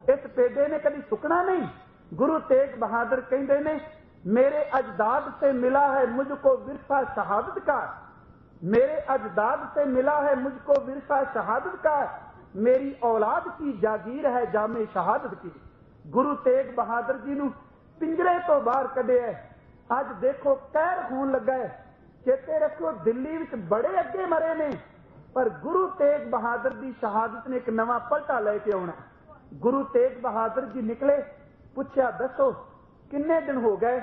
इस पेडे ने कभी सुकना नहीं। गुरु तेग बहादुर कहते ने, मेरे अजदाद से मिला है मुझको विरसा शहादत का, मेरे अजदाद से मिला है मुझको विरसा शहादत का, मेरी औलाद की जागीर है जामे शहादत की। गुरु तेग बहादुर जी नूं पिंजरे तो बाहर कढिया। अज देखो कहर होण लगा है। चेते रखो दिल्ली विच बड़े अगे मरे ने, पर गुरु तेग बहादुर की शहादत ने एक नवा पलटा लेके आना। गुरु तेग बहादुर जी निकले, पूछया दसो किन्ने दिन हो गए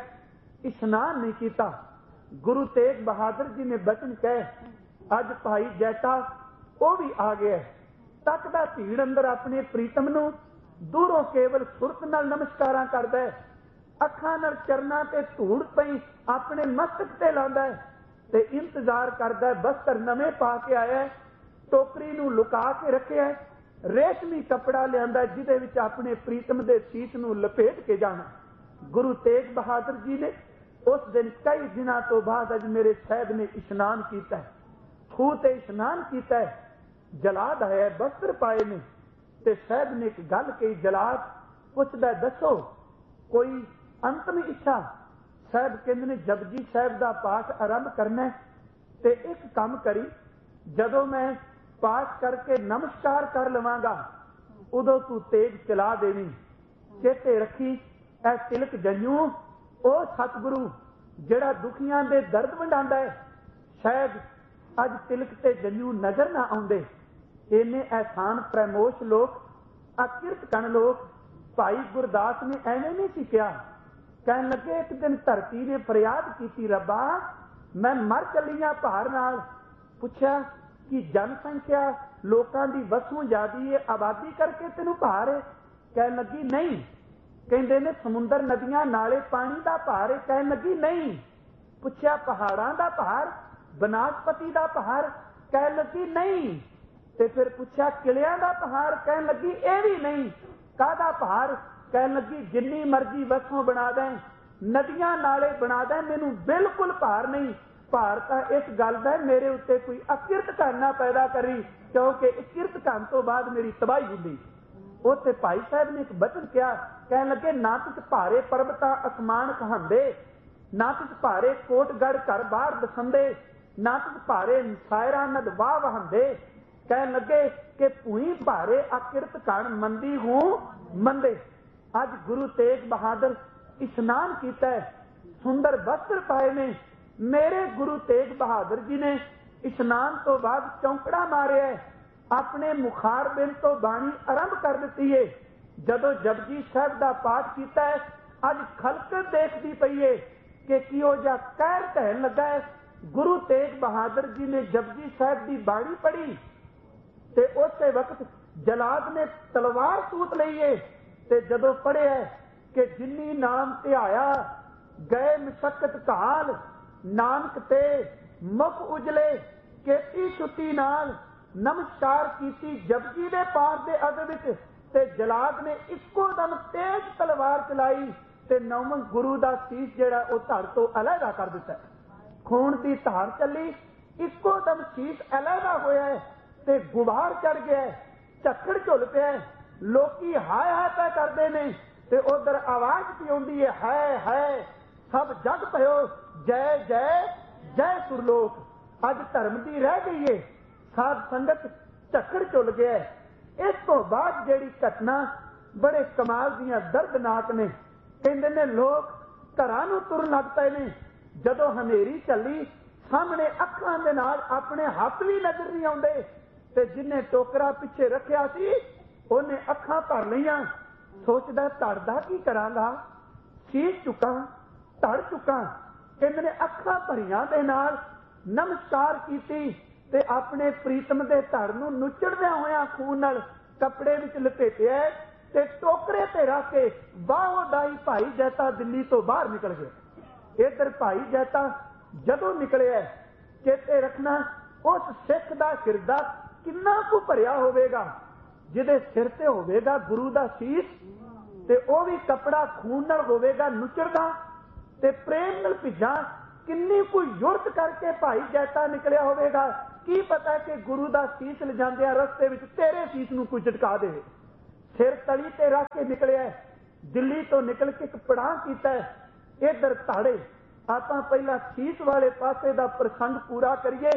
इशनान नहीं किया। गुरु तेग बहादुर जी ने बचन कहे, अज भाई जैटा वो भी आ गया। तकदा भीड़ अंदर अपने प्रीतम नूं, दूरों केवल सुरत नाल नमस्कारां करदा है, अखां नाल चरनां ते धूड़ पई अपने मस्तक ते लांदा है ते इंतजार करदा है। बस्तर नवे पा के आया, टोकरी नूं लुका के रखिया, रेशमी कपड़ा लियांदा जिहदे विच अपने प्रीतम दे सीस नूं लपेट के जाना। गुरु तेग बहादुर जी ने उस दिन कई दिनों तो बाद अज मेरे साहब ने इशनान किया है, खूह ते इशनान किया है, जलाद आया बस्तर पाए ने ते साहब ने एक गल कही। जलाद पुछदा दसो कोई अंतिम इच्छा। साहब कहंदे ने जपजी साहब का पाठ आरंभ करना है ते एक काम करी, जदों मैं पाठ करके नमस्कार कर लवांगा उदों तू तेज चला देवी। चेते रखी ऐ तिलक जन्यू ओ सतगुरु जिहड़ा दुखियां दे दर्द वंडांदा है, शायद अज तिलक ते जन्यू नजर ना आउंदे। इन्ने एहसान प्रमोश लोग, अकिरत कण लोग। भाई गुरदास ने एवें नहीं सी कहा। कहन लगे एक दिन धरती ने फरियाद की, रब्बा मैं मर चलियां भार नाल। पुछया कि जनसंख्या लोकां दी वसों ज्यादा है, आबादी करके तेनू भार है? कहन लगी नहीं। कहंदे ने समुंदर नदियां नाले पानी दा भार है? कहन लगी नहीं। पुछया पहाड़ां दा भार, बनस्पति दा भार? कहन लगी नहीं। ते फिर पुछया किलियां दा भार? कहन लगी ये भी नहीं। कादा भार? कहन लगी जिन्नी मर्जी वसों बना दें, नदियां नाले बना दें, मैनू बिल्कुल भार नहीं। भार तां इस गल दा मेरे उत्ते कोई अकिरत घन ना पैदा करी, क्योंकि इकिरत घन तो बाद मेरी तबाही हुंदी। उत्ते भाई साहब ने एक बचन किया, कहन लगे ना तिस भारे पर्वतां आसमान कहांदे, ना तिस भारे कोटगढ़ घर बाहर बसंदे, ना तिस भारे सायरा नद वाह वहांदे। कहन लगे कि भूई भारे अकिरत घन मंदी हूं मंदे। अज गुरु तेग बहादुर इशनान किया है, सुंदर वस्त्र पाए ने। मेरे गुरु तेग बहादुर जी ने इशनान तो बाद चौंकड़ा मारिया है, अपने मुखार बिन तो बाणी आरंभ कर दी है। जदों जपजी साहब का पाठ किया है, अज खलक देखती पई है कि किहो जिहा कहर ढहन लगा है। गुरु तेग बहादुर जी ने जपजी साहब की बाणी पढ़ी ते उस वक्त जलाद ने तलवार सूत लई है ते जदों पढ़िया कि जिन्नी नाम ध्याया गए मशक्कत काल, नानक ते मुख उजले केती छुट्टी नाल। नमस्कार कीती जपजी दे पाठ दे अद विच ते जलाद ने इक्को दम तेज तलवार चलाई ते नौवें गुरु दा सीस जिहड़ा ओ धड़ तो अलहदा कर दिता। खून की धार चली, इक्को दम सीस अलहदा होया है ते गुबार चढ़ गया, झक्कड़ झुल पिया। लोकी हाय हाय पै करदे ने ते उधर आवाज पी आउंदी है सब जग पयो जय जय जय सुरलोक। अज धर्म की रह गई है, साध संगत झक्कड़ झुल गया। इस तो बाद जिहड़ी घटना बड़े कमाल दियां दर्दनाक ने। कहंदे ने लोग घरां नूं तुरन लग पए ने। जदों हनेरी चली सामने अखां दे नाल अपने हत्थ भी नजर नहीं आउंदे ते जिन्हें टोकरा पिछे रखिया सी उन्हें अखां भर लईआं। सोचदा धड़ दा की करांगा, शीश चुका धड़ चुका। कहंदे ने अखां भरियां दे नाल नमस्कार कीती ते अपने प्रीतम दे धड़ नूं नुचड़दे होया खून नाल कपड़े विच लपेटिया ते टोकरे ते रख के बाहो दाई भाई जैता दिल्ली तो बाहर निकल गए। इधर भाई जैता जदों निकलिया, चेते रखना उस सिख दा हिरदा किन्ना कु भरिया होवेगा जिहदे सिर ते होवेगा गुरु दा शीश ते ओ भी कपड़ा खून नाल होवेगा नुचड़दा ते प्रेम नाल भिजा। किन्नी कोई युरत करके भाई जैता निकलिया होवेगा। की पता कि गुरु दा शीश ले जांदिया रस्ते विच तेरे शीश नूं कोई झटका दे। सिर तली ते रख के निकलिया, दिल्ली तो निकल के एक पड़ाव किया। इधर ताड़े आपां पहला सीस वाले पासे दा प्रसंग पूरा करिए।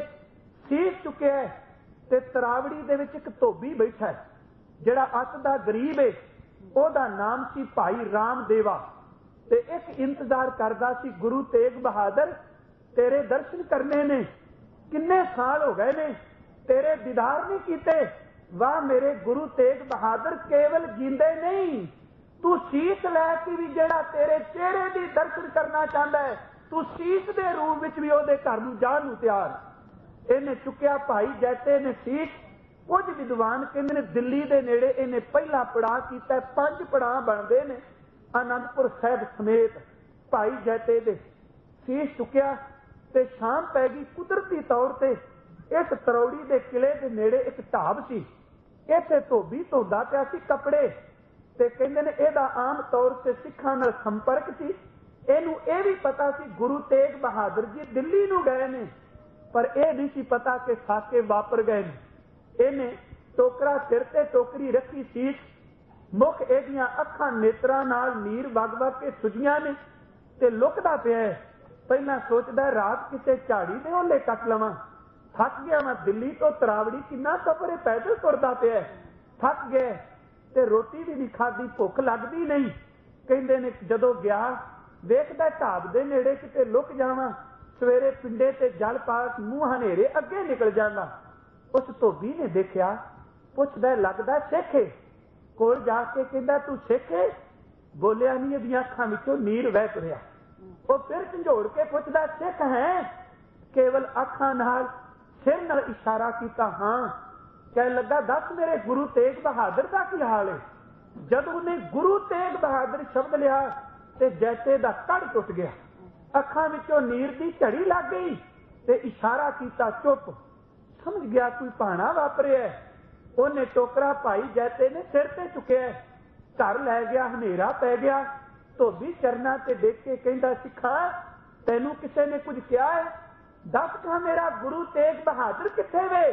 सीस चुकिया ते तरावड़ी दे विच एक धोबी बैठा है, जिहड़ा अत दा गरीब है। ओहदा नाम सी भाई रामदेवा ते एक इंतजार करदा सी, गुरु तेग बहादुर तेरे दर्शन करने ने, किन्ने साल हो गए ने तेरे दीदार नहीं कीते। वाह मेरे गुरु तेग बहादुर, केवल जींदे नहीं, तू शीश लैके भी जेड़ा तेरे चेहरे दी दर्शन करना चाहता है, तू शीश दे रूप विच भी ओहदे घर नूं जाण नूं तैयार। इन्हें चुकिया भाई जैते ने शीश। कुछ विद्वान कहते ने दिल्ली दे नेड़े इन्हें पहला पड़ाव किया। 5 पड़ाव बनते ने आनंदपुर साहिब समेत। भाई जैते दे शीश चुकिया ते शाम पै गई। कुदरती तौर ते इस तरौड़ी दे किले दे नेड़े एक ढाब सी। इत्थे धोबी धोंदा पिया सी कपड़े ते कहंदे ने इहदा आम तौर ते सिखां नाल संपर्क सी। इहनूं इह भी पता सी गुरु तेग बहादुर जी दिल्ली नूं गए ने, पर यह नहीं सी पता कि साके वापर गए ने। इहने टोकरा सिर ते टोकरी रखी सी, मुख इहदियां अखां नेत्रां नाल नीर वग वग के सुजियां ने ते लुकदा पिया। पहला सोचदा रात किते झाड़ी दे ओले कट लवां, थक गया मैं दिल्ली तो तरावड़ी किन्ना सफर है, पैदल तुरदा पिया, थक गए ते रोटी भी नहीं खाधी, भुख लगदी नहीं। कहंदे ने जदों गया वेखदा ढाब दे नेड़े किते लुक जावां, सवेरे पिंडे ते जल पा मूंह हनेरे अगे निकल जांदा। उस धोबी ने देखिया, पुछदा लगदा सिख है। कोल जाके कहंदा तू सिख है? बोलिया नहीं, इहदियां अखां विचों नीर वह तुरिया। वो फिर झंझोड़ के पुछदा सिख है? केवल अखां नाल सिर नाल इशारा किया। हाँ। कह लगा दस मेरे गुरु तेग बहादुर का की हाल है? जब उन्हें गुरु तेग बहादुर शब्द लिया ते जैसे दा कड़ टुट गया, अखां विचों नीर दी झड़ी लग गई ते इशारा किया चुप। समझ गया कोई भाना वापरिया। उन्हें टोकरा भाई जैते ने सिर ते चुकिया, घर लै गया, हनेरा पै गया। धोबी चरना ते देख के कहंदा सिखा तैनू किसे ने कुछ कहा है? दस कहा मेरा गुरु तेग बहादुर किथे वे?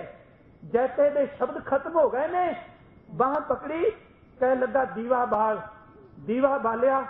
जैसे दे शब्द खत्म हो गए ने। बाह पकड़ी, कह लगा दीवा बाल। दीवा बालिया,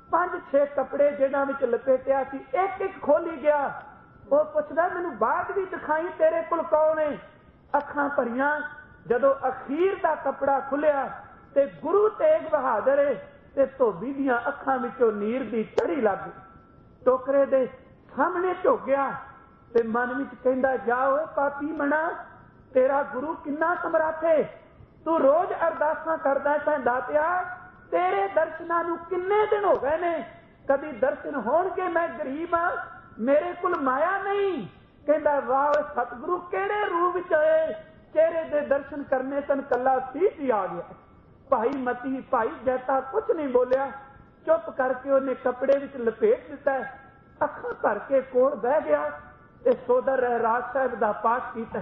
5-6 कपड़े जिन्हां विच लपेटिया सी एक एक खोली गया। वो पुछदा मैनू बाद भी दिखाई तेरे कोल कौन है? अखां भरियां। जदों अखीर दा कपड़ा खुलिया ते गुरु तेग बहादुर है ते धोबी दियां अखां विचों नीर दी झड़ी लग गई। टोकरे दे सामने झुक गया ते मन विच कहंदा जा ओए पापी मना, तेरा गुरु किन्ना समर्थ है, तू रोज अरदासां करदा सां दातिया, तेरे दर्शनां नूं किन्ने दिन हो गए ने, कदी दर्शन होणगे? मैं गरीब हां, मेरे कोल माया नहीं। कहंदा वाह सतगुरु किहड़े रूप विच आए, चेहरे दे दर्शन करने तन कल्ला सीस ही आ गया। भाई मती भाई जैता कुछ नहीं बोलिया, चुप करके उन्हें कपड़े विच लपेट दिता, अखां भर के कोल बह गया ते सोदर रहराज साहिब दा पाठ कीता।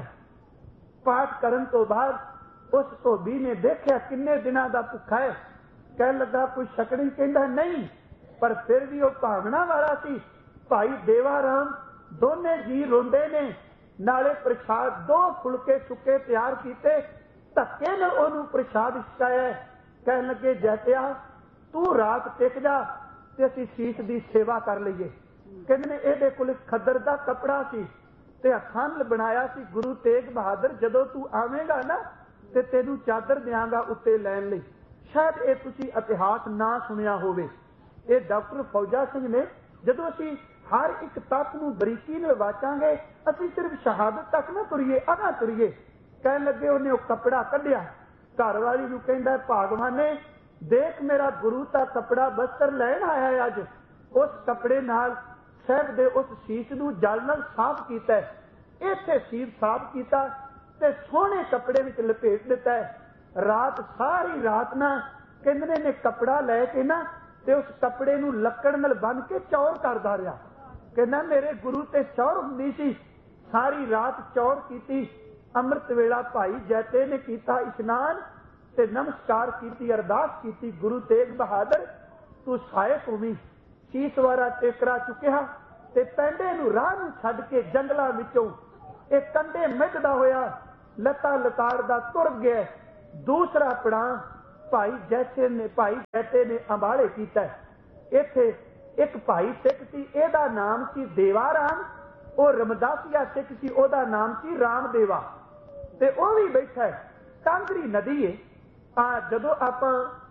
पाठ करन तो बाद उस धोबी ने देखिया किन्ने दिनां दा भुखा है। कह लगा कोई शकड़ी? कहंदा नहीं, पर फिर भी वह भावना वाला सी। भाई देवा राम दोने जी रोंदे ने, नाले प्रसाद 2 फुलके सुके तैयार कीते, धक्के नाल ओनू प्रसाद छकाया। कह लगे जैतिया तू रात टिक जा ते असीं शीश दी सेवा कर लईए। कहंदे ने इहदे कोल खद्दर दा कपड़ा सी ते हत्थां नाल बनाया सी। गुरु तेग बहादुर जदों तू आवेगा ना ते तैनूं चादर देंगा उत्ते लैण लई। शायद ये तुसीं इतिहास ना सुनिया होवे। ये डॉक्टर फौजा सिंह ने जदों असीं हर एक तत्त नूं बरीकी नाल वाचांगे, असीं सिर्फ शहादत तक ना तुरीए, अगा तुरीए। कह लगे उन्हें वो कपड़ा कढ़िया, घर वाली नूं कहंदा भागवाने देख मेरा गुरु ता कपड़ा बस्तर लैण आया अज। उस कपड़े नाल साहिब दे उस शीश नूं जल नाल साफ कीता, इत्थे शीश साफ कीता ते सोहणे कपड़े विच लपेट दिता है। रात सारी रात ना कहंदे ने कपड़ा लैके ना ते उस कपड़े नूं लक्कड़ नाल बन के चौर करदा रहा। कहना मेरे गुरु ते चौर हुंदी सी, सारी रात चौर कीती। अमृत वेला भाई जैते ने कीता इशनान ते नमस्कार कीती, अरदास कीती, गुरु तेग बहादुर तू सहायक होवी। शीश वारा टेकरा चुकिया ते पैंडे नूं राह नूं छड्ड के जंगलां विचों एक कंडे मिटदा होया लता लताड़दा तुर गया। दूसरा पड़ाव भाई जैते ने अंबाले कीता। इत्थे एक भाई सिख सी, इहदा नाम सी देवा राम, और रमदासिया सिख सी, ओहदा नाम सी राम देवा, ते ओह भी बैठा है। टांगरी नदी है। जदों आपां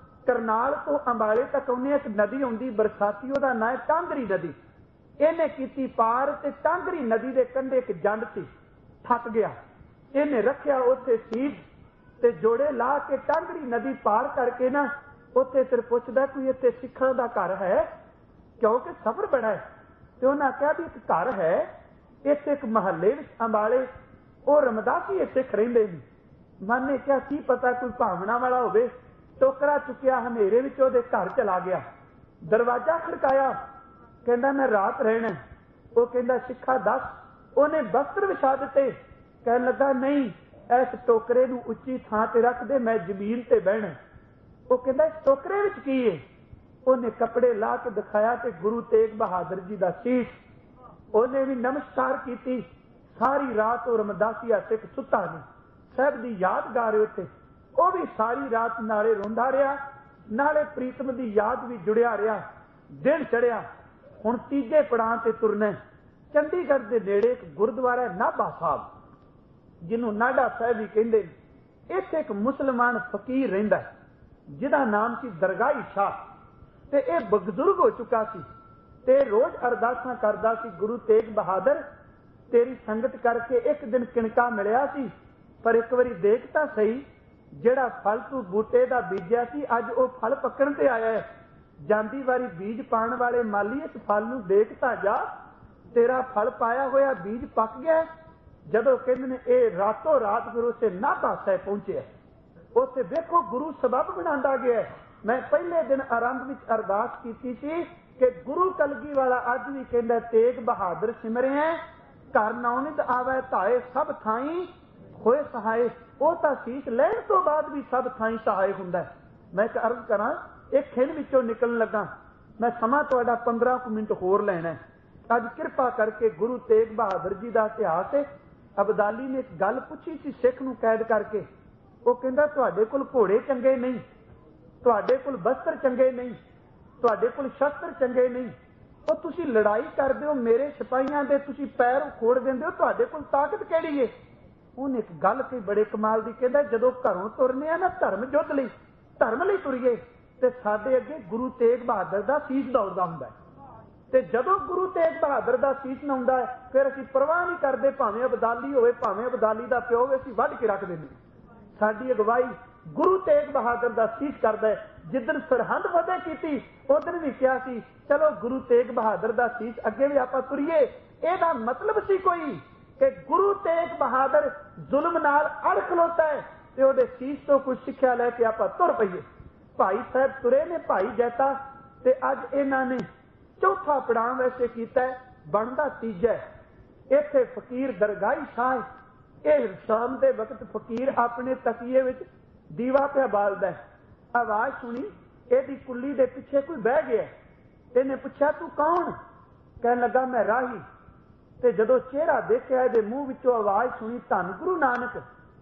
करनाल तो अंबाले तक आउंदे एक नदी आउंदी बरसाती, ओहदा नाम है टांगरी नदी। इहने कीती पार ते टांगरी नदी दे कंढे एक जंड सी, थक गया, इहने रखिया उत्थे सीट ते जोड़े ला के टांगरी नदी पार करके ना उत्थे फिर पुछदा कोई इत्थे सिखां दा घर है, क्योंकि सफर बड़ा है। ते उन्हां कहा भी एक घर है इत्थे एक महल्ले विच अंबाले, ਉਹ रमदासी सिख रहिंदे ने। मन ने क्या की पता कोई भावना वाला होवे। टोकरा चुकिया हनेरे विच ओहदे घर चला गया, दरवाजा खड़काया, कहंदा मैं रात रहना। वो कहंदा सिखा दस। उन्हें वस्त्र विछा दिते, कहन लगा नहीं इस टोकरे नूं उच्ची थां ते रख दे, मैं जमीन ते बहना। वो कहंदा इस टोकरे विच की है? उन्हें कपड़े ला के दिखाया ते गुरु तेग बहादुर जी दा शीश। उन्हें भी नमस्कार की। सारी रात और रमदासिया सिख सुता नहीं, साहब की याद गा रहे थे। वह भी सारी रात नाले रोंदा रहा, नाले प्रीतम की याद भी जुड़िया रहा। दिन चढ़िया, हुण तीजे पड़ाव ते तुरना। चंडीगढ़ के नेड़े एक गुरुद्वारा नाभा साहब, जिन्हों नाडा साहब भी कहते हैं। इत्थे एक मुसलमान फकीर रहिंदा है जिहदा नाम सी दरगाही शाह, ते यह बजुर्ग हो चुका सी ते रोज अरदासां करदा सी, गुरु तेग बहादुर तेरी संगत करके एक दिन किणका मिलिया सी, पर एक बारी देख तां सही जिहड़ा फल तू बूटे दा बीजिया सी अज वो फल पकण ते आया है। जांदी वारी बीज पाण वाले माली इस फल नूं देख तां जा, तेरा फल पाया होया बीज पक गया। जदों कहंदे ने ये रातों रात गुरु से नाभा साहिब पहुंचे, उत्थे देखो गुरु सबब बनांदा गया। मैं पहले दिन आरंभ विच अरदास कीती सी कि गुरु कलगी वाला अज भी कहंदा तेग बहादुर सिमरिया घर नौनित आवे धाए सब थाई होए सहाय। वो तां सीस लैण तो बाद भी सब थाई सहाय हुंदा है। मैं एक अर्ज करा, एक खिन विचों निकलण लगा, मैं समा तुहाडा 15 मिनट होर लैणा है। अज किरपा करके गुरु तेग बहादुर जी का इतिहास है। अबदाली ने एक गल पुछी सी सिख नूं कैद करके। वो कहंदा तुहाडे कोल घोड़े चंगे नहीं, तुहाडे कोल वस्त्र चंगे नहीं, तुहाडे कोल शस्त्र चंगे नहीं, तो तुसी लड़ाई करदे हो, मेरे सिपाहियां दे तुसी पैर खोड़ दिंदे हो, तुहाडे कोल ताकत किहड़ी है? उन्हें एक गल कही बड़े कमाल दी, कहंदा जदों घरों तुरने आ ना धर्म युद्ध लई, धर्म लई तुरीए ते साडे अगे गुरु तेग बहादुर दा सीस दौड़दा हुंदा है। ते जदों गुरु तेग बहादुर दा सीस नौंदा है फिर असीं परवाह नहीं करदे, भावें अबदाली होवे, भावें अबदाली दा प्यो होवे, असीं वढ के रख दिंदे। साडी अगवाई गुरु तेग बहादुर दा सीस करदा है। जिदन सरहंद फतेह कीती उदन भी कहा सी चलो गुरु तेग बहादुर दा सीस अगे भी आपां तुरीए। इहदा मतलब सी कोई कि गुरु तेग बहादुर जुल्म नाल अड़ खलोता है ते उहदे सीस तो कुछ सिक्ख्या लैके आपां तुर पईए। भाई साहब तुरे ने भाई जैता, ते अज इन्हां ने चौथा पड़ाव वैसे कीता है, बनदा तीजा है। इत्थे फकीर दरगाही शाह, ये शाम के वक्त फकीर अपने तकीए विच दीवा पिया बालदा है। आवाज सुनी, इहदी कुल्ली दे पिछे कोई बह गया। इन्हें पूछा तू कौन? कहन लगा मैं राही। ते जदों चेहरा देखिया, इहदे मूँह विचों आवाज सुनी धन गुरु नानक,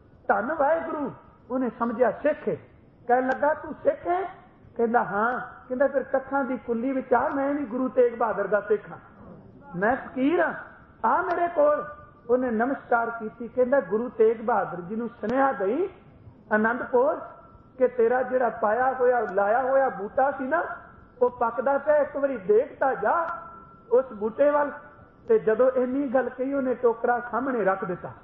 धन वाहिगुरु। उन्हें समझिया सिख है। कहन लगा तू सिख है? कहंदा हाँ। कहंदा फिर कखां दी कुल्ली विच आ, मैं भी गुरु तेग बहादुर दा सिख हां, मैं फकीर हां, आ मेरे कोल। उन्हें नमस्कार की। कहंदा गुरु तेग बहादुर जी नूं सुनेहा दई आनंदपुर कि तेरा जिहड़ा पाया होया लाया होया बूटा सी ना वो पकदा पिया, एक बारी देखता जा उस बूटे वाल। ते जदों इन्नी गल कही उन्हें टोकरा सामने रख दिता।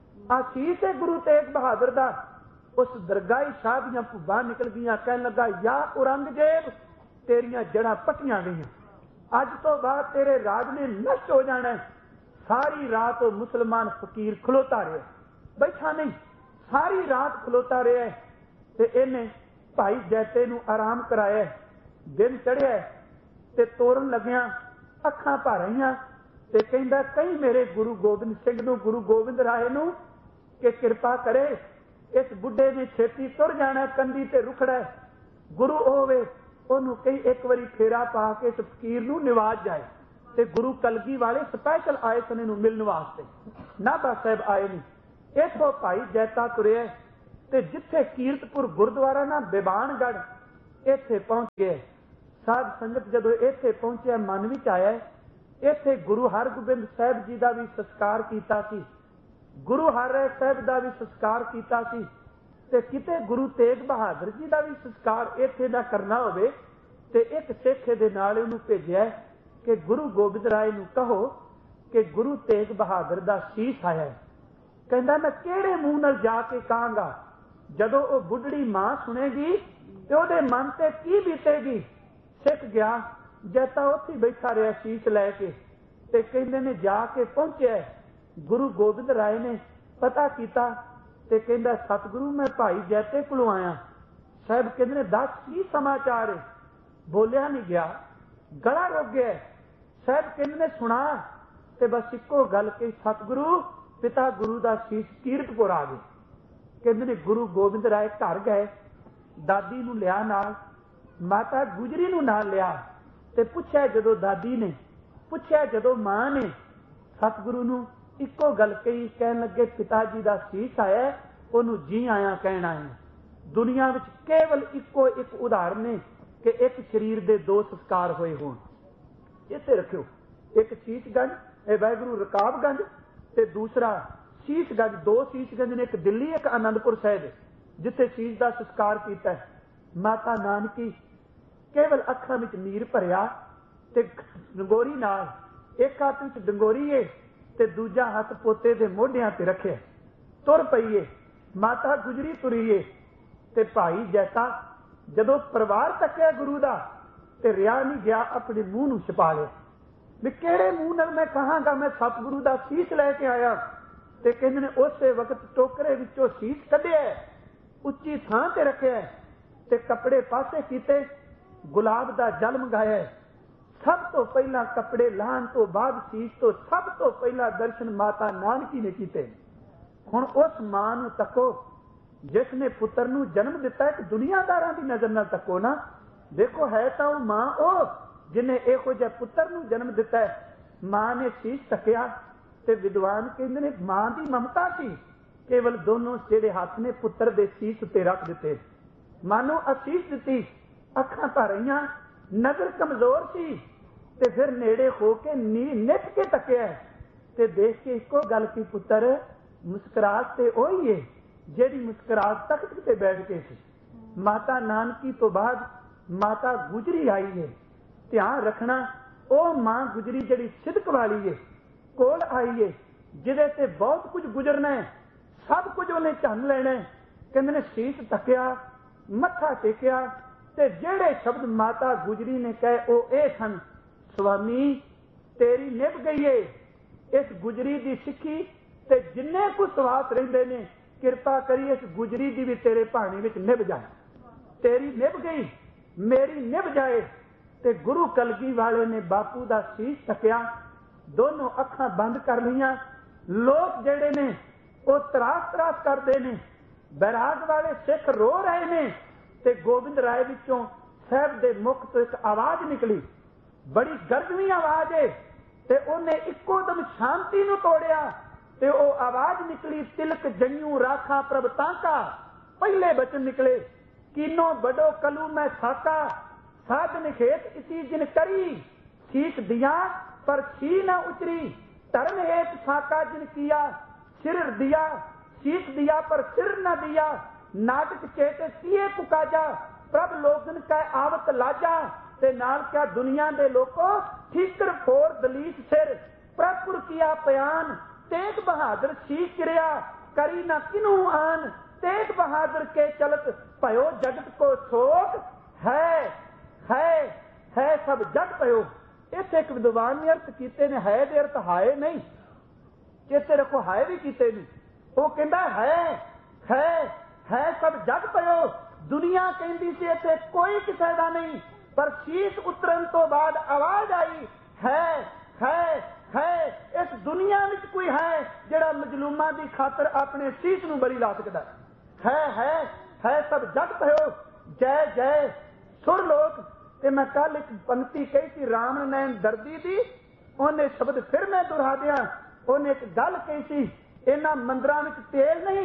आशीष है गुरु तेग बहादुर दा। उस दरगाही शाह दियां भुब्बां निकल गईयां। कहन लगा या औरंगजेब तेरियां जड़ां पट्टियां गईयां, अज तो बाद तेरे राज ने नष्ट हो जाना है। सारी रात वो मुसलमान फकीर खलोता रहा, बैठा नहीं, सारी रात खलोता रहा है। ते इन्हें भाई जैते नूं आराम कराया। दिन चढ़िया ते तोरन लग्या, अखां भर आईयां ते कहंदा कई मेरे गुरु गोबिंद सिंह नूं, गुरु गोबिंद राय नूं कि कृपा करे इस बुढ़े ने छेती तुर जाना, कंधी ते रुखड़ा है, गुरु होवे ओनू कई एक बारी फेरा पा के इस फकीर नूं निवाज जाए। ते गुरु कलगी वाले स्पैशल आए सन इनू मिलने वास्ते। नाभा साहब आए नहीं। इथों भाई जैता तुरे ਤੇ ਜਿੱਥੇ ਕੀਰਤਪੁਰ ਗੁਰਦੁਆਰਾ ਨਾ ਬਿਬਾਨਗੜ੍ਹ, ਇੱਥੇ ਪਹੁੰਚ ਗਏ। ਸਾਧ ਸੰਗਤ ਜਦੋਂ ਇੱਥੇ ਪਹੁੰਚਿਆ, ਮਨ ਵਿੱਚ ਆਇਆ ਇੱਥੇ ਗੁਰੂ ਹਰਗੋਬਿੰਦ ਸਾਹਿਬ ਜੀ ਦਾ ਵੀ ਸੰਸਕਾਰ ਕੀਤਾ ਸੀ, ਗੁਰੂ ਹਰਿ ਸਾਹਿਬ ਦਾ ਵੀ ਸੰਸਕਾਰ ਕੀਤਾ ਸੀ, ਤੇ ਕਿਤੇ ਗੁਰੂ ਤੇਗ ਬਹਾਦਰ ਜੀ ਦਾ ਵੀ ਸੰਸਕਾਰ ਇੱਥੇ ਦਾ ਕਰਨਾ ਹੋਵੇ। ਤੇ ਇੱਕ ਸਿੱਖ ਦੇ ਨਾਲ ਉਹਨੂੰ ਭੇਜਿਆ ਕਿ ਗੁਰੂ ਗੋਬਿੰਦ ਰਾਏ ਨੂੰ ਕਹੋ ਕਿ ਗੁਰੂ ਤੇਗ ਬਹਾਦਰ ਦਾ ਸੀਸ ਆਇਆ ਹੈ। ਕਹਿੰਦਾ ਮੈਂ ਕਿਹੜੇ ਮੂੰਹ ਨਾਲ ਜਾ ਕੇ ਕਹਾਂਗਾ? ਜਦੋਂ ਉਹ ਬੁੱਢੜੀ ਮਾਂ ਸੁਣੇਗੀ ਤੇ ਉਹਦੇ ਮਨ ਤੇ ਕੀ ਬੀਤੇਗੀ? ਸਿੱਖ ਗਿਆ, ਜੈਤਾ ਉੱਥੇ ਬੈਠਾ ਰਿਹਾ ਸੀਸ ਲੈ ਕੇ। ਤੇ ਕਹਿੰਦੇ ਨੇ ਜਾ ਕੇ ਪਹੁੰਚਿਆ, ਗੁਰੂ ਗੋਬਿੰਦ ਰਾਏ ਨੇ ਪਤਾ ਕੀਤਾ ਤੇ ਕਹਿੰਦਾ ਸਤਿਗੁਰੂ ਮੈਂ ਭਾਈ ਜੈਤੇ ਕੋਲੋਂ ਆਇਆ। ਸਾਹਿਬ ਕਹਿੰਦੇ ਨੇ ਦੱਸ ਕੀ ਸਮਾਚਾਰ ਹੈ? ਬੋਲਿਆ ਨਹੀਂ ਗਿਆ, ਗਲਾ ਰੁਕ ਗਿਆ। ਸਾਹਿਬ ਕਹਿੰਦੇ ਨੇ ਸੁਣਾ। ਤੇ ਬਸ ਇੱਕੋ ਗੱਲ ਕਹੀ, ਸਤਿਗੁਰੂ ਪਿਤਾ ਗੁਰੂ ਦਾ ਸੀਸ ਕੀਰਤਪੁਰ ਆ ਗਏ। ਕਹਿੰਦੇ ਨੇ ਗੁਰੂ ਗੋਬਿੰਦ ਰਾਏ ਘਰ ਗਏ, ਦਾਦੀ ਨੂੰ ਲਿਆ ਨਾਲ, ਮਾਤਾ ਗੁਜਰੀ ਨੂੰ ਨਾਲ ਲਿਆ ਤੇ ਪੁੱਛਿਆ ਜਦੋਂ ਦਾਦੀ ਨੇ, ਪੁੱਛਿਆ ਜਦੋਂ ਮਾਂ ਨੇ, ਸਤਿਗੁਰੂ ਨੂੰ ਇੱਕੋ ਗੱਲ ਕਹੀ। ਕਹਿਣ ਲੱਗੇ ਪਿਤਾ ਜੀ ਦਾ ਸੀਸ ਆਇਆ, ਉਹਨੂੰ ਜੀ ਆਇਆ ਕਹਿਣਾ ਹੈ। ਦੁਨੀਆ ਵਿੱਚ ਕੇਵਲ ਇੱਕੋ ਇੱਕ ਉਦਾਹਰਨ ਹੈ ਕਿ ਇੱਕ ਸਰੀਰ ਦੇ ਦੋ ਸੰਸਕਾਰ ਹੋਏ ਹੋਣ। ਇੱਥੇ ਰੱਖਿਓ, ਇੱਕ ਸ਼ੀਸ਼ਗੰਜ, ਇਹ ਵਾਹਿਗੁਰੂ ਰਕਾਬਗੰਜ, ਤੇ ਦੂਸਰਾ ਸ਼ੀਸ਼ਗੰਜ। ਦੋ ਸ਼ੀਸ਼ਗੰਜ ਨੇ, ਇੱਕ ਦਿੱਲੀ ਇੱਕ ਆਨੰਦਪੁਰ ਸਾਹਿਬ, ਜਿੱਥੇ ਸ਼ੀਸ਼ ਦਾ ਸੰਸਕਾਰ ਕੀਤਾ। ਮਾਤਾ ਨਾਨਕੀ ਕੇਵਲ ਅੱਖਾਂ ਵਿੱਚ ਨੀਰ ਭਰਿਆ ਤੇ ਡੰਗੋਰੀ ਨਾਲ, ਇੱਕ ਹੱਥ ਵਿੱਚ ਡੰਗੋਰੀ ਏ ਤੇ ਦੂਜਾ ਹੱਥ ਪੋਤੇ ਦੇ ਮੋਢਿਆਂ ਤੇ ਰੱਖਿਆ, ਤੁਰ ਪਈਏ। ਮਾਤਾ ਗੁਜਰੀ ਤੁਰੀਏ ਤੇ ਭਾਈ ਜੈਤਾ ਜਦੋਂ ਪਰਿਵਾਰ ਤੱਕਿਆ ਗੁਰੂ ਦਾ ਤੇ ਰਿਹਾ ਨਹੀਂ ਗਿਆ, ਆਪਣੇ ਮੂੰਹ ਨੂੰ ਛੁਪਾ ਲਿਆ ਵੀ ਕਿਹੜੇ ਮੂੰਹ ਨਾਲ ਮੈਂ ਕਹਾਂਗਾ ਮੈਂ ਸਤਿਗੁਰੂ ਦਾ ਸੀਸ ਲੈ ਕੇ ਆਇਆ। ਤੇ ਕਹਿੰਦੇ ਨੇ ਉਸੇ ਵਕਤ ਟੋਕਰੇ ਵਿੱਚੋਂ ਸੀਸ ਕੱਢਿਆ, ਉੱਚੀ ਥਾਂ ਤੇ ਰੱਖਿਆ ਤੇ ਕੱਪੜੇ ਪਾਸੇ ਕੀਤੇ, ਗੁਲਾਬ ਦਾ ਜਲ ਮੰਗਾਇਆ। ਸਭ ਤੋਂ ਪਹਿਲਾਂ ਕੱਪੜੇ ਲਾਹਣ ਤੋਂ ਬਾਅਦ ਸੀਸ ਤੋਂ ਸਭ ਤੋਂ ਪਹਿਲਾਂ ਦਰਸ਼ਨ ਮਾਤਾ ਨਾਨਕੀ ਨੇ ਕੀਤੇ। ਹੁਣ ਉਸ ਮਾਂ ਨੂੰ ਤੱਕੋ ਜਿਸ ਨੇ ਪੁੱਤਰ ਨੂੰ ਜਨਮ ਦਿੱਤਾ। ਇੱਕ ਦੁਨੀਆਦਾਰਾਂ ਦੀ ਨਜ਼ਰ ਨਾਲ ਤੱਕੋ ਨਾ, ਦੇਖੋ ਹੈ ਤਾਂ ਉਹ ਮਾਂ ਉਹ ਜਿਹਨੇ ਇਹੋ ਜਿਹਾ ਪੁੱਤਰ ਨੂੰ ਜਨਮ ਦਿੱਤਾ ਹੈ। ਮਾਂ ਨੇ ਸੀਸ ਤੱਕਿਆ ਤੇ ਵਿਦਵਾਨ ਕਹਿੰਦੇ ਨੇ ਮਾਂ ਦੀ ਮਮਤਾ ਸੀ, ਕੇਵਲ ਦੋਨੋਂ ਜਿਹੜੇ ਹੱਥ ਨੇ ਪੁੱਤਰ ਦੇ ਸੀਸ ਉੱਤੇ ਰੱਖ ਦਿੱਤੇ, ਮਾਨੋ ਅਸੀਸ ਦਿੱਤੀ। ਅੱਖਾਂ ਭਰ ਰਹੀਆਂ, ਨਜ਼ਰ ਕਮਜ਼ੋਰ ਸੀ ਤੇ ਫਿਰ ਨੇੜੇ ਹੋ ਕੇ ਨਿੱਠ ਕੇ ਤੱਕਿਆ ਤੇ ਦੇਖ ਕੇ ਇੱਕੋ ਗੱਲ ਕੀ, ਪੁੱਤਰ ਮੁਸਕਰਾਹਟ ਤੇ ਉਹੀ ਹੈ ਜਿਹੜੀ ਮੁਸਕਰਾਹਟ ਤਖਤ ਤੇ ਬੈਠ ਕੇ ਸੀ। ਮਾਤਾ ਨਾਨਕੀ ਤੋਂ ਬਾਅਦ ਮਾਤਾ ਗੁਜਰੀ ਆਈ ਹੈ। ਧਿਆਨ ਰੱਖਣਾ, ਉਹ ਮਾਂ ਗੁਜਰੀ ਜਿਹੜੀ ਸਿਦਕ ਵਾਲੀ ਹੈ, ਕੋਲ ਆਈ ਹੈ, ਜਿਹਦੇ ਤੇ ਬਹੁਤ ਕੁਝ ਗੁਜ਼ਰਨਾ ਹੈ, ਸਭ ਕੁਝ ਉਹਨੇ ਝੰਨ ਲੈਣਾ। ਕਹਿੰਦੇ ਨੇ ਸੀਸ ਤੱਕਿਆ, ਮੱਥਾ ਟੇਕਿਆ ਤੇ ਜਿਹੜੇ ਸ਼ਬਦ ਮਾਤਾ ਗੁਜਰੀ ਨੇ ਕਹੇ ਉਹ ਇਹ ਸਨ, ਸੁਆਮੀ ਤੇਰੀ ਨਿਭ ਗਈ ਏ ਇਸ ਗੁਜਰੀ ਦੀ ਸਿੱਖੀ ਤੇ ਜਿੰਨੇ ਕੁ ਸਵਾਸ ਰਹਿੰਦੇ ਨੇ, ਕਿਰਪਾ ਕਰੀ ਇਸ ਗੁਜਰੀ ਦੀ ਵੀ ਤੇਰੇ ਭਾਣੇ ਵਿੱਚ ਨਿਭ ਜਾਏ। ਤੇਰੀ ਨਿਭ ਗਈ, ਮੇਰੀ ਨਿਭ ਜਾਏ। ਤੇ ਗੁਰੂ ਕਲਗੀ ਵਾਲੇ ਨੇ ਬਾਪੂ ਦਾ ਸੀਸ ਤੱਕਿਆ, ਦੋਨੋਂ ਅੱਖਾਂ ਬੰਦ ਕਰ ਲਈਆਂ। ਲੋਕ ਜਿਹੜੇ ਨੇ ਉਹ ਤਰਾਸ ਤਰਾਸ ਕਰਦੇ ਨੇ, ਬੈਰਾਗ ਵਾਲੇ ਸਿੱਖ ਰੋ ਰਹੇ ਨੇ ਤੇ ਗੋਬਿੰਦ ਰਾਏ ਵਿੱਚੋਂ ਸਾਹਿਬ ਦੇ ਮੁਖ ਤੋਂ ਇੱਕ ਆਵਾਜ਼ ਨਿਕਲੀ, ਬੜੀ ਗਰਜਵੀਂ ਆਵਾਜ਼ ਹੈ ਤੇ ਉਹਨੇ ਇੱਕੋ ਦਮ ਸ਼ਾਂਤੀ ਨੂੰ ਤੋੜਿਆ ਤੇ ਉਹ ਆਵਾਜ਼ ਨਿਕਲੀ, ਤਿਲਕ ਜੰਯੂ ਰਾਖਾ ਪ੍ਰਭ ਤਾਂਕਾ। ਪਹਿਲੇ ਬਚਨ ਨਿਕਲੇ, ਕੀਨੋ ਬੜੋ ਕਲੂ ਮੈਂ ਸਾਕਾ, ਸਾਧਨ ਖੇਤ ਇसी जिन करी, सीख दिया पर छी न उतरी, धर्म हेत साका जिन किया, सिर दिया सीख दिया पर सिर न दिया, नाटक चेत किए कुकाजा, प्रभ लोगन का आवत लाजा। ते नाल क्या दुनिया दे लोको ठीकर फोर दलीस सिर, प्रभुर किया बयान, तेग बहादुर शीश गिरिया, करी न किनू आन, तेग बहादुर के चलत भयो जगत को शोक, है सब जग पयो। इस एक विद्वान ने अर्थ कीते ने, है दे अर्थ हाए नहीं, चेते रखो हाए भी कीते नहीं। वो कहता है सब जग पयो। दुनिया कहती सी इत्थे कोई किसी का नहीं, पर शीश उतरन तो बाद आवाज आई, है इस दुनिया में कोई है जिहड़ा मजलूमां दी खातर अपने शीश नूं बरी ला सकदा है सब जग पयो। जय जय सुर लोक। ते मैं कल एक पंक्ति कही थी राम नैन दर्दी दी, उन्हें शब्द फिर मैं दोहरा दिया। उन्हें एक गल कही सी, इन्हां मंदिरां विच तेल नहीं,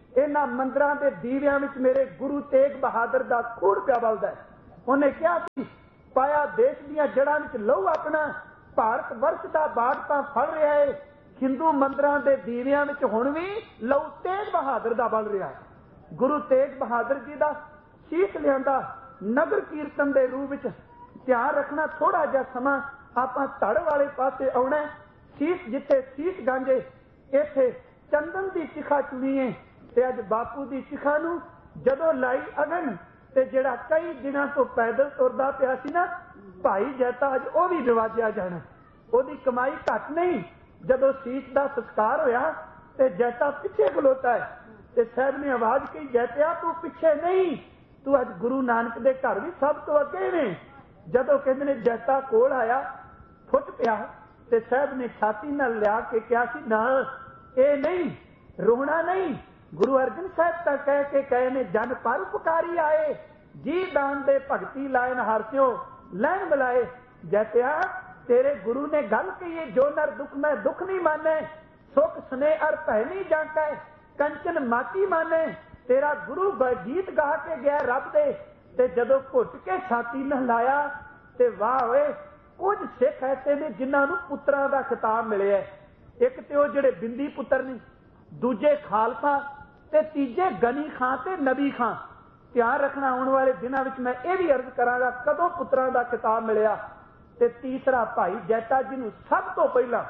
इन्हां मंदिरां दे दीवियां विच मेरे गुरु तेग बहादुर दा खून पिया बलदा है। उन्हें कहा सी पाया देश दीयां जड़ां विच लहू अपना, भारत वर्ष दा बाग तां फड़ रहा है। हिंदू मंदिरां दे दीवियां विच हुण भी लहू तेग बहादुर दा बल रहा है। गुरु तेग बहादुर जी दा शीश लियांदा नगर कीर्तन दे रूप विच ध्यान रखना। थोड़ा जिहा समा आपां धड़ वाले पासे आउणा। शीश जिथे शीश गांजे इत्थे चंदन दी चिखा चुनीए ते अज बापू दी चिखा नूं जदों लाई अगन ते जिहड़ा कई दिनां तो पैदल तुरदा पिया सी ना भाई जैता अज वो भी नवाजिया जाना। ओदी कमाई घट नहीं। जदों शीश दा संस्कार होया ते जैता पिछे खलोता है ते साहब ने आवाज कही जैतिया तू पिछे नहीं, तू अज गुरु नानक दे घर भी सब तो अगे ने। जदों कहंदे ने जैता कोल आया फुट पिया ते साहब ने छाती नाल लिया के कहा सी ना ये नहीं रोना नहीं। गुरु अर्जन साहब तक कह के कहे ने जन पर पुकारी आए, जी दान दे भगती लायन हारस्यो लैन मिलाए। जैतिया तेरे गुरु ने गल कही है जो नर दुख में दुख नहीं माने, सुख स्ने अर भय नहीं जांका है, कंचन माटी माने। तेरा गुरु गीत गा के गया रब दे ते जदों घुट के छाती न लाया ते वाह होए। कुछ सिख ऐसे ने जिन्हां नूं पुत्रां दा खिताब मिले है। एक ते ओह जिहड़े बिंदी पुत्र ने, दूजे खालसा ते तीजे गनी खां ते नबी खां। ध्यान रखना आने वाले दिनों में मैं ये भी अर्ज करांगा कदों पुत्रां दा खिताब मिलिया। ते तीसरा भाई जैता जी नूं सब तो पहला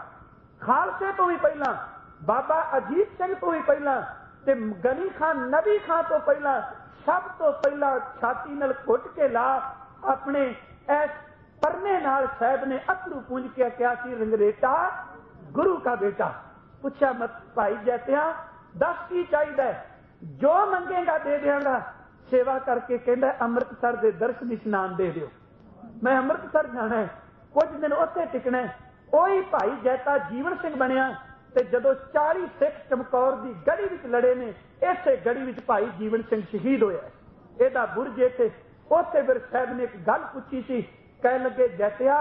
खालसे तो भी पहला, बाबा अजीत सिंह तो भी पहला ते गनी खान नबी खां तो पहला सब तो पहला छाती नाल घुट के ला अपने इस परने नाल साहब ने अथरू पूंज के कहा कि रंगरेटा गुरु का बेटा। पूछा मत भाई जैतिया दस की चाहिए, जो मंगेगा दे देंगा। सेवा करके कहता अमृतसर के दर्शन स्नान दे दियो, मैं अमृतसर जाना है, कुछ दिन उत्थे टिकना है। वही भाई जैता जीवन सिंह बनया ते जदों 40 सिख चमकौर की गढ़ी विच लड़े ने, इसे गढ़ी विच भाई जीवन सिंह शहीद होया। एदा बुरज इत्थे उत्थे फिर साहब ने एक गल पूछी सी, कह लगे जैतिया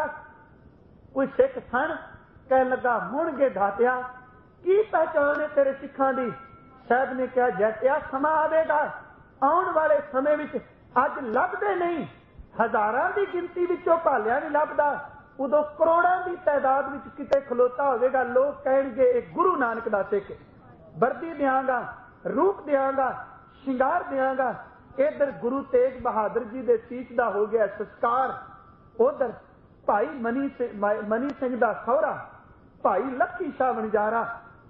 कोई सिख सन, कह लगा मुणगे ढातिया की पहचान है तेरे सिखां दी। साहब ने कहा जैतिया समा आवेगा, आने वाले समय विच अज लभदे नहीं, हजारां की गिनती विचों भालिया नहीं लभदा, उदों करोड़ां की तादाद विच किते खलोता होवेगा। लोग कहणगे एक गुरु नानक दा सिख, वर्दी देंगा, रूप देंगा, शिंगार देंगा। इधर गुरु तेग बहादुर जी दे शीश दा हो गया संस्कार, उधर भाई मनी सिंह दा सौरा भाई लखी शाह वणजारा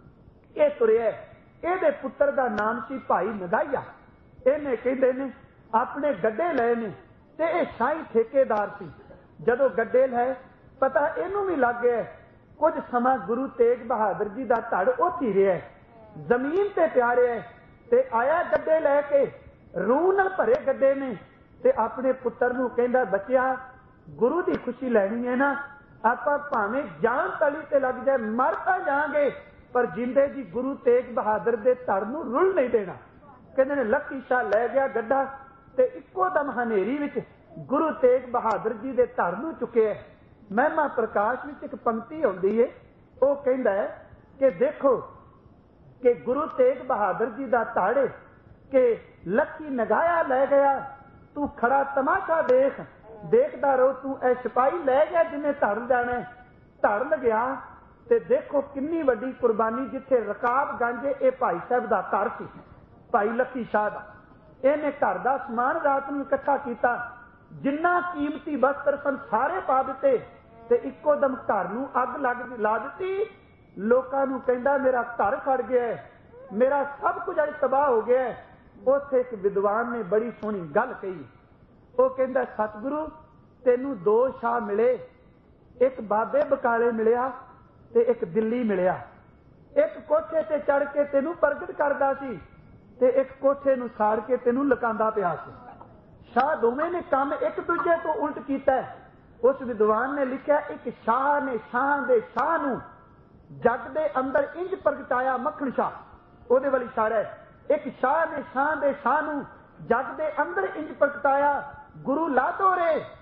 ये तुरिया। इहदे पुत्र दा नाम सी भाई नगाइया। इहने कहंदे ने अपने गड्डे लए ने ते इह शाही ठेकेदार सी। जदों गड्डे लए पता इहनूं भी लग गया कुछ समा गुरु तेग बहादुर जी दा धड़ उत्थे ही रहा है, जमीन ते प्यारे है ते आया गड्डे लैके रूह नाल भरे गड्डे ने ते अपने पुत्र नूं कहंदा बच्चिया गुरु की खुशी लैनी है ना, आपां भावें जान तली ते लग जाए मर तां जांगे पर जिंदे जी गुरु तेग बहादुर दे धड़ नूं रुल नहीं देना। कहंदे ने लखी शाह लै गया गड्ढा ते इक्को दम हनेरी विच गुरु तेग बहादुर जी दे धड़ नूं चुकिया। महिमा प्रकाश विच एक पंक्ति आउंदी है, वो कहंदा है कि देखो कि गुरु तेग बहादुर जी दा धड़ के लखी नगाया लै गया, तू खड़ा तमाशा देख, देखदा रहो तू ऐ सिपाही लै गया जिन्हें धड़ जाना है। धड़ लग्या ते देखो किन्नी वड्डी कुर्बानी, जिथे रकाब गांजे ये भाई साहब दा घर सी, भाई लखी शाह दा। इहने घर दा समान रात नूं इकट्ठा कीता, जिन्ना कीमती वस्त्र सन सारे पा दिते ते इक्को दम घर नूं अग ला दिती। लोकां नूं कहंदा मेरा घर सड़ गया है, मेरा सब कुछ अज तबाह हो गया है। उत्थे एक विद्वान ने बड़ी सोहनी गल कही, वो कहंदा सतगुरु तेनू दो शाह मिले, एक बाबे बकाले मिलिया ते एक दिल्ली मिलिया। एक कोठे ते चढ़ के तेनू प्रगट करदा सी ते एक कोठे नूं साड़ के तेनू लकांदा पिया सी। शाह दोवें ने काम एक दूजे तो उल्ट कीता है। उस विद्वान ने लिखा एक शाह ने शाह दे शाह नूं जग दे अंदर इंज प्रगटाया मक्खण शाह, ओहदे वाली इशारा है। एक शाह ने शाह दे शाह नूं जग दे अंदर इंज प्रगटाया, गुरु लादो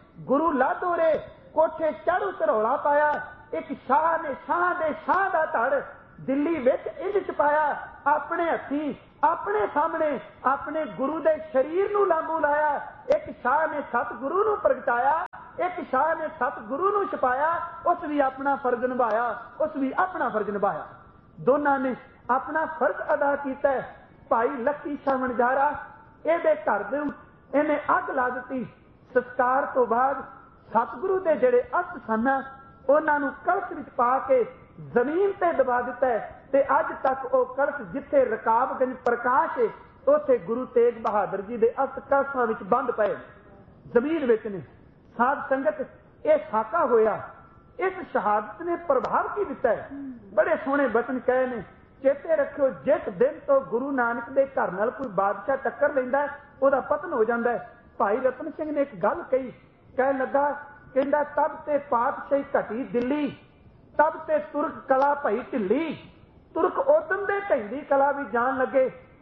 रे कोठे चढ़ उतरौला पाया। एक शाह ने शाह दे शाह दा धड़ दिल्ली विच इंज छपाया, अपने हथी अपने सामने अपने गुरु दे शरीर नूं लांबू लाया। एक शाह ने सतगुरु नूं प्रगटाया, एक शाह ने सतगुरु नूं छपाया। उस भी अपना फर्ज निभाया, उस भी अपना फर्ज निभाया। दोनों ने अपना फर्ज अदा किया। भाई लक्की शाह वणजारा इहदे घर दे इहने अग ला दित्ती। संस्कार तो बाद सतगुरु दे जिहड़े अस्त सन उन्हां नूं कलश विच पा के जमीन ते दबा दिता है। ते अज तक वो कलश जिथे रकाबगंज प्रकाश है उत्थे गुरु तेग बहादुर जी दे अस्त कलशां विच बंद पए जमीन विच ने। साध संगत ये साका होया। इस शहादत ने प्रभाव की दिता है। बड़े सोहने बचन कहे ने, चेते रखियो जिस दिन तो गुरु नानक दे घर नाल कोई बादशाह टक्कर लैंदा है उहदा पतन हो जांदा है। भाई रतन सिंह ने एक गल कही, कह लगा कहंदा तब ते पातशाही घटी दिल्ली, तब ते तुरक कला भई ढिल्ली, तुरक उदम दे ढैंदी कला भी जान लगे।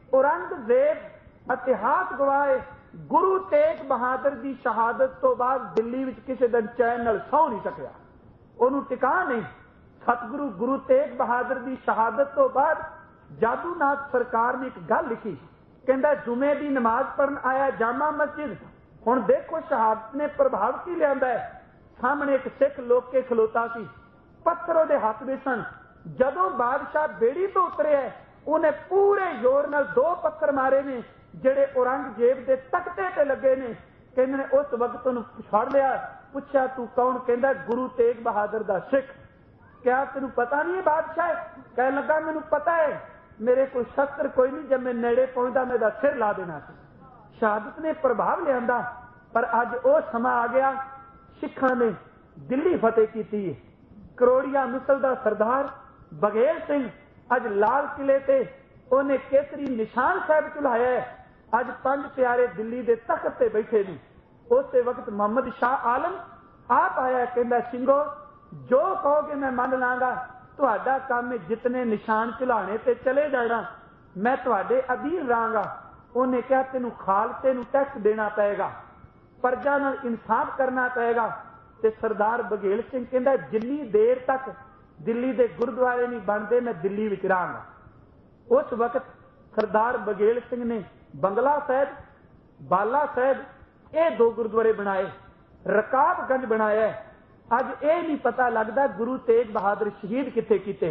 औरंगजेब इतिहास गवाए गुरु तेग बहादुर की शहादत तो बाद दिल्ली विच किसी दिन चैन नाल सौ नहीं सकिया, उहनूं टिका नहीं। सतगुरु गुरु तेग बहादुर की शहादत तो बाद जादूनाथ सरकार ने एक गल लिखी, कहंदा जुमे की नमाज पढ़न आया जामा मस्जिद। हुण देखो शहादत ने प्रभाव की लिआंदा है। सामने एक सिख लोक के खलोता सी, पत्थर उहदे हथ विच सन। जदों बादशाह बेड़ी तो उतरे है उन्हें पूरे जोर नाल 2 पत्थर मारे ने जिहड़े औरंगजेब दे तख्ते ते लगे ने। कहंदे ने उस वक्त उहनूं फड़ लिया, पुछया तू कौन? कहंदा गुरु तेग बहादुर दा सिख। क्या तेनू पता नहीं है बादशाह? कह लगा मैनू पता है, मेरे कोल शस्त्र कोई नहीं, जब मैं नेड़े पहुंचदा मेरा सिर ला देना सी। शहादत ने प्रभाव लिआंदा। पर अज वो समा आ गया, सिखां ने दिल्ली फतेह कीती है। करोड़िया मिसल दा सरदार बघेल सिंह अज लाल किले ते उन्हें केसरी निशान साहब चुलाया है। अज 5 प्यारे दिल्ली दे तख्त ते बैठे ने। उस वक्त मोहम्मद शाह आलम आप आया, कहंदा सिंघो जो कहोगे मैं मान लांगा, तुहाडा काम है जितने निशान चुलाने ते चले जाना, मैं तुहाडे अधीन रहांगा। उन्हें कहा तेनू खालसे नू टैक्स देना पएगा, प्रजा नाल इंसाफ करना पएगा। ते सरदार बघेल सिंह कहंदा जिन्नी देर तक दिल्ली दे गुरुद्वारे नहीं बनते मैं दिल्ली विच रहांगा। उस वक्त सरदार बघेल सिंह ने बंगला साहिब, बाला साहिब ये 2 गुरुद्वारे बनाए, रकाबगंज बनाया। अज ये नहीं पता लगता गुरु तेग बहादुर शहीद किथे कीते,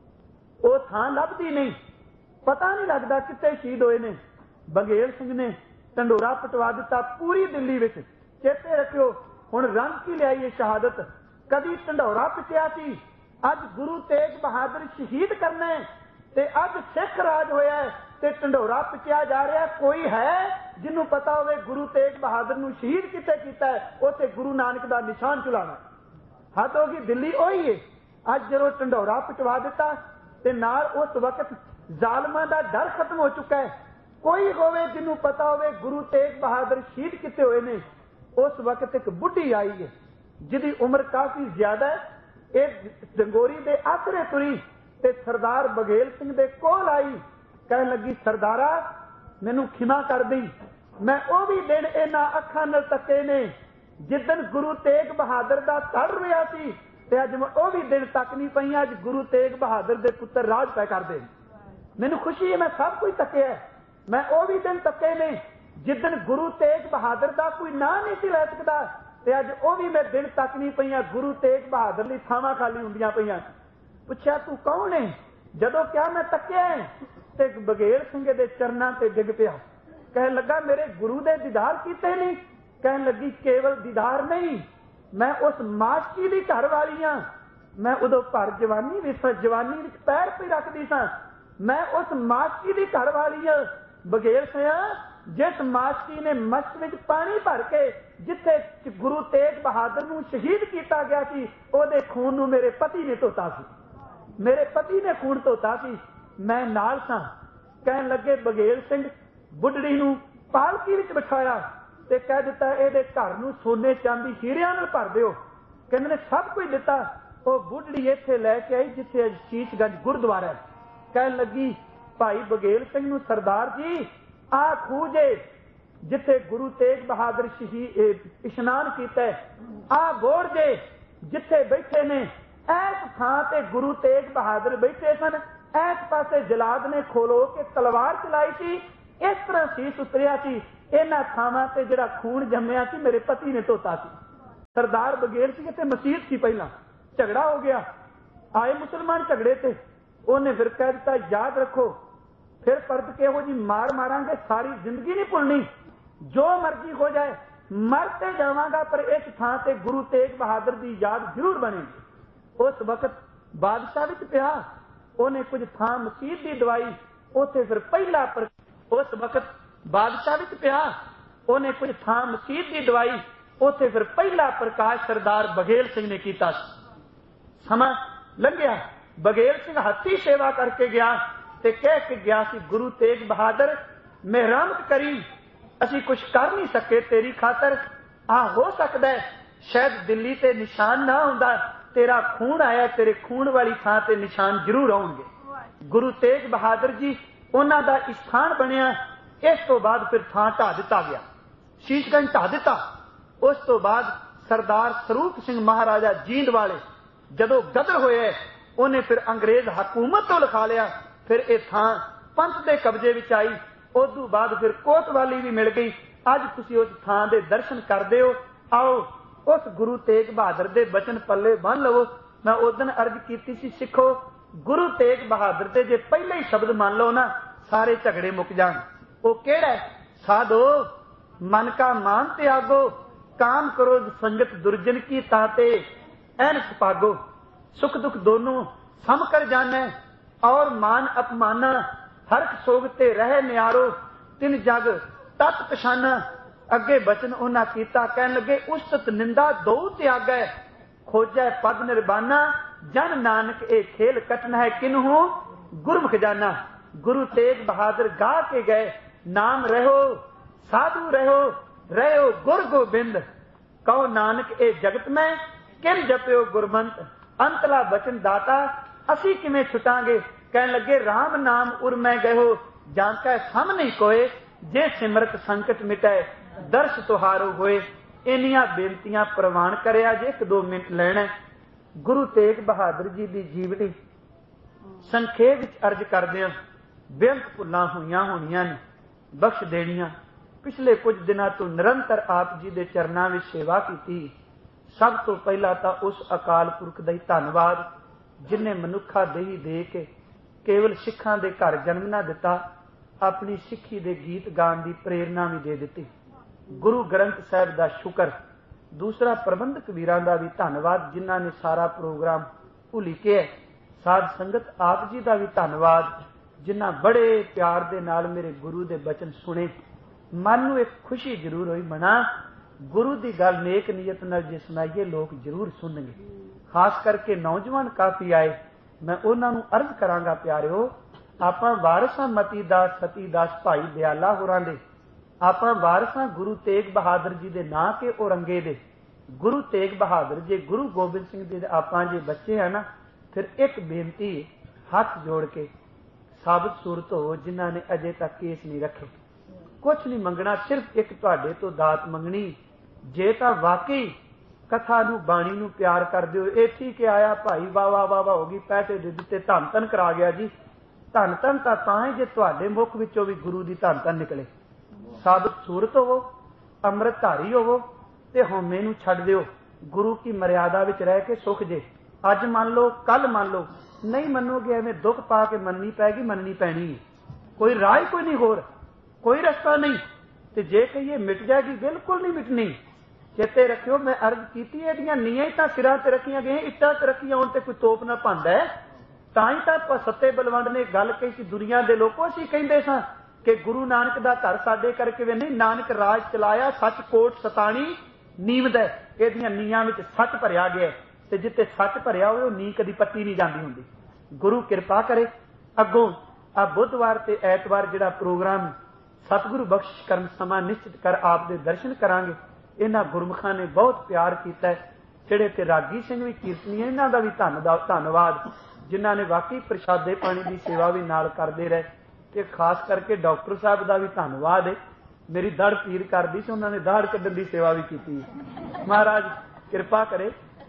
वो थां लभदी नहीं, पता नहीं लगता किथे शहीद होए ने। बघेल सिंह ने ढंडोरा पटवा दिता पूरी दिल्ली विच। चेते रखियो हुण रंग की लियाई है शहादत। कदी ढंडोरा पिटिया सी, अज गुरु तेग बहादुर शहीद करने ते अज सिख राज होया है ते ढंडोरा पिटिया जा रहा। कोई है जिन्हों पता होवे गुरु तेग बहादुर नूं शहीद किथे कीता है, उत्थे गुरु नानक दा निशान चुलाना। हद होगी दिल्ली ओही है। अज जदों ढंडोरा पिटवा दिता ते नाल उस वक्त जालमां दा डर खत्म हो चुका है। कोई होवे जिन्हों पता होवे गुरु तेग बहादुर शहीद किते होए ने। उस वक्त एक बुढ़ी आई है जिहदी उम्र काफी ज्यादा है, एक जंगोरी दे आसरे तुरी ते सरदार बघेल सिंह दे कोल आई, कहन लगी सरदारा मैनू खिमा कर दी, मैं वो भी दिन इन्हां अखां नाल तके ने जिदन गुरु तेग बहादुर दा धड़ रहा सी, ते अज मैं वो भी दिन तक नहीं पई। अज गुरु तेग बहादुर दे पुत्र राज पै करदे। मैनू खुशी है, मैं सब कुछ तकिया, मैं वो भी दिन तके ने जिदन गुरु तेग बहादुर दा कोई नाम नहीं सी लै सकदा, ते अज वो भी मैं दिन तक नहीं पईयां। गुरु तेग बहादुर लई थावां खाली हुंदियां पईयां। पुछया तू कौन है? जदों क्या मैं तकिया ते बघेल सिंह दे चरनां ते डिग पिया। कहन लगा मेरे गुरु दे दीदार कीते नहीं? कहन लगी केवल दीदार नहीं, मैं उस माशकी दी घर वाली हां। मैं उदों भर जवानी विच जवानी विच पैर पे रखदी सां। मैं उस माशकी दी घर वाली हां। बघेल सिंह जिस माशकी ने मश्क विच पानी भर के जिथे गुरु तेग बहादुर नूं शहीद किया गया सी, उहदे खून नूं मेरे पति ने धोता सी, मेरे पति ने खून धोता सी, मैं नाल सां। कहन लगे बघेल सिंह बुढ़ड़ी नूं पालकी विच बिठाया ते कह दिता इहदे घर नूं सोने चांदी हीरिਆਂ नाल भर दिओ। कहंदे ने सब कुछ दिता। वो बुढ़ड़ी इत्थे लैके आई जिथे शीशगंज गुरुद्वारा। कहन लगी भाई बघेल सिंह नूं सरदार जी आ खूजे जिथे गुरु तेग बहादुर शहीद इशनान कीता, आ बोड़ जे जिथे बैठे ने, ऐस थां ते गुरु तेग बहादुर बैठे सन, इस पासे जलाद ने खोलो के तलवार चलाई थी, इस तरह शीश उतरिया सी। इन्हां थावां ते जिहड़ा खून जम्मिया सी मेरे पति ने धोता सी। सरदार बघेल सी ते मसीत सी, पहला झगड़ा हो गया, आए मुसलमान झगड़े ते उन्हें फिर कह दिता याद रखो फिर परत के हो जी मार मारांगे, सारी जिंदगी नहीं भुलनी, जो मर्जी हो जाए मरते जावांगा पर इस थां ते गुरु तेग बहादुर की याद जरूर बनेगी। उस वक्त बादशाह विच पिया, उन्हें कुछ थां मसीत की दवाई उसे फिर पहला पर उस वक्त बादशाह विच पिया, उन्हें कुछ थां मसीत की दवाई उसे फिर पहला प्रकाश सरदार बघेल सिंह ने किया। समा लंघिया, बघेल सिंह हथी सेवा करके गया ते कह के गया सी गुरु तेग बहादुर मेहरबानी करी, असी कुछ कर नहीं सके तेरी खातर, हो सकता है शायद दिल्ली ते निशान ना आउंदा, तेरा खून आया, तेरे खून वाली थां ते निशान जरूर आउणगे। गुरु तेग बहादुर जी उन्हां दा स्थान बनिया। इस तो बाद फिर थां ढा दिता गया, शीशगंज ढा दिता। उस तो बाद सरदार सरूप सिंह महाराजा जींद वाले जदों गदर होए, उन्हें फिर अंग्रेज हकूमत तो लिखा लिया, फिर यह थां पंथ के कब्जे विच आई। उदों बाद फिर कोतवाली भी मिल गई। अज तुसीं उस थां दे दर्शन करदे हो। आओ उस गुरु तेग बहादुर दे बचन पल्ले बन लवो। मैं उदन अर्ज कीती सी, सिखो गुरु तेग बहादुर दे जे पहले ही शब्द मान लो ना, सारे झगड़े मुक जाण। वो केड़ा है? साधो मन का मान त्यागो, काम करो संगत दुर्जन की ताते ऐनक पागो, सुख दुख दोनों सम कर जाने और मान अपमाना, हरख सोगते रहे न्यारो, तिन जग तत पछाना। अगे बचन उन्हां कीता, कहन लगे उस्तत निंदा दो त्यागै, खोजै पद निर्बाना, जन नानक ए खेल कटन है किन्हू गुरमुख जाना। गुरु तेग बहादुर गा के गए, नाम रहो साधु रहो, रहो गुर गोबिंद, कहो नानक ए जगत में किन जप्यो गुरमंत, अंतला बचन दाता असी किवें छुटांगे। कहन लगे राम नाम उर में गयो, जांकै सम नहीं कोय, जे सिमरत संकट मिटै दर्श तुहारो होए। इन्नियां बेनतियां प्रवान करिया जे 1-2 मिनट लेना। गुरु तेग बहादुर जी की जीवनी संखेप विच अर्ज करदिआं, बेअंत भुल्लां होईयां होणीआं ने, बख्श देणीआं। पिछले कुछ दिनों तो निरंतर आप जी के चरणों में सेवा की। सब तो पहला तो उस अकाल पुरख का ही धन्नवाद जिन्हें मनुखा देही दे के केवल सिखां दे घर जन्म ना दिता, अपनी सिक्खी दे गीत गान की प्रेरणा भी दे दी। गुरु ग्रंथ साहिब का शुक्र। दूसरा प्रबंधक वीरां का भी धन्नवाद जिन्हां ने सारा प्रोग्राम भुली के। साध संगत आप जी का भी धन्नवाद जिन्हां बड़े प्यार दे नाल मेरे गुरु दे बचन सुने। मन नूं एक खुशी जरूर हुई, मना गुरु की गल नेक नीयत नाल जे सुनाइए लोग जरूर सुनणगे। खास करके नौजवान काफी आए, मैं उन्हां नूं अर्ज करांगा प्यारिओ, आपां वारसां मती दास सती दास भाई दयाला होरां दे, आपां वारसां गुरु तेग बहादुर जी दे नां के औरंगे दे। गुरु तेग बहादुर जे गुरु गोबिंद सिंह दे आपां जे बच्चे हैं ना, फिर एक बेनती हाथ जोड़ के साबित सूरत हो जिन्हां ने अजे तक केस नहीं रखे। कुछ नहीं मंगना, सिर्फ एक तुहाडे तो दात मंगनी। जे तां वाकई कथा नूं बाणी नूं प्यार करदे हो, ये ठीक है आया भाई वाह वाह वाह हो गई, पैसे दे दिते, धन धन करा गया जी। धन धन तां ही जे तुहाडे मुख विचों भी गुरु दी धन धन निकले। साबित सूरत होवो, अमृतधारी होवो ते हौमे नूं छड्ड दिओ। गुरु की मर्यादा विच रह के सुख जे। अज मान लो, कल मान लो, नहीं मनोगे एवें दुख पा के मननी पैगी, मननी पैनी है। कोई राह कोई नहीं, होर कोई रस्ता नहीं। ते जे कहिए मिट जाएगी, बिल्कुल नहीं मिटनी। चेते रखियो, मैं अर्ज कीती एदियां नीआं ही तां सिरां ते रखियां गईआं, इट्टां ते रखियां होण ते कोई तोप ना भंदा है। तां ही तां सत्ते बलवंड ने गल कही सी, दुनिया दे लोको असीं कहिंदे सां कि गुरु नानक दा घर साडे करके वे नहीं, नानक राज चलाया सच कोट सताणी नीमद है। इहदियां नीआं विच सच भरिया गया ते जिथे सच भरिया होवे नी कदी पत्ती नहीं जांदी हुंदी। गुरु किरपा करे। अगों आ बुधवार ते ऐतवार जिहड़ा प्रोग्राम सतगुरु बख्शिश करन समा निश्चित कर आप दे दर्शन करांगे। इन्हां गुरमुखां ने बहुत प्यार कीता है। जिहड़े ते रागी सिंह भी कीर्तनी, इन्हां दा भी धन्नवाद जिन्हां ने वाकई प्रशादे पानी की सेवा भी नाल करदे रहे। ते खास करके डॉक्टर साहब का भी धन्नवाद है। मेरी दड़ पीर करदी सी, उन्होंने दाड़ कड्ढण की सेवा भी की। महाराज किरपा करे।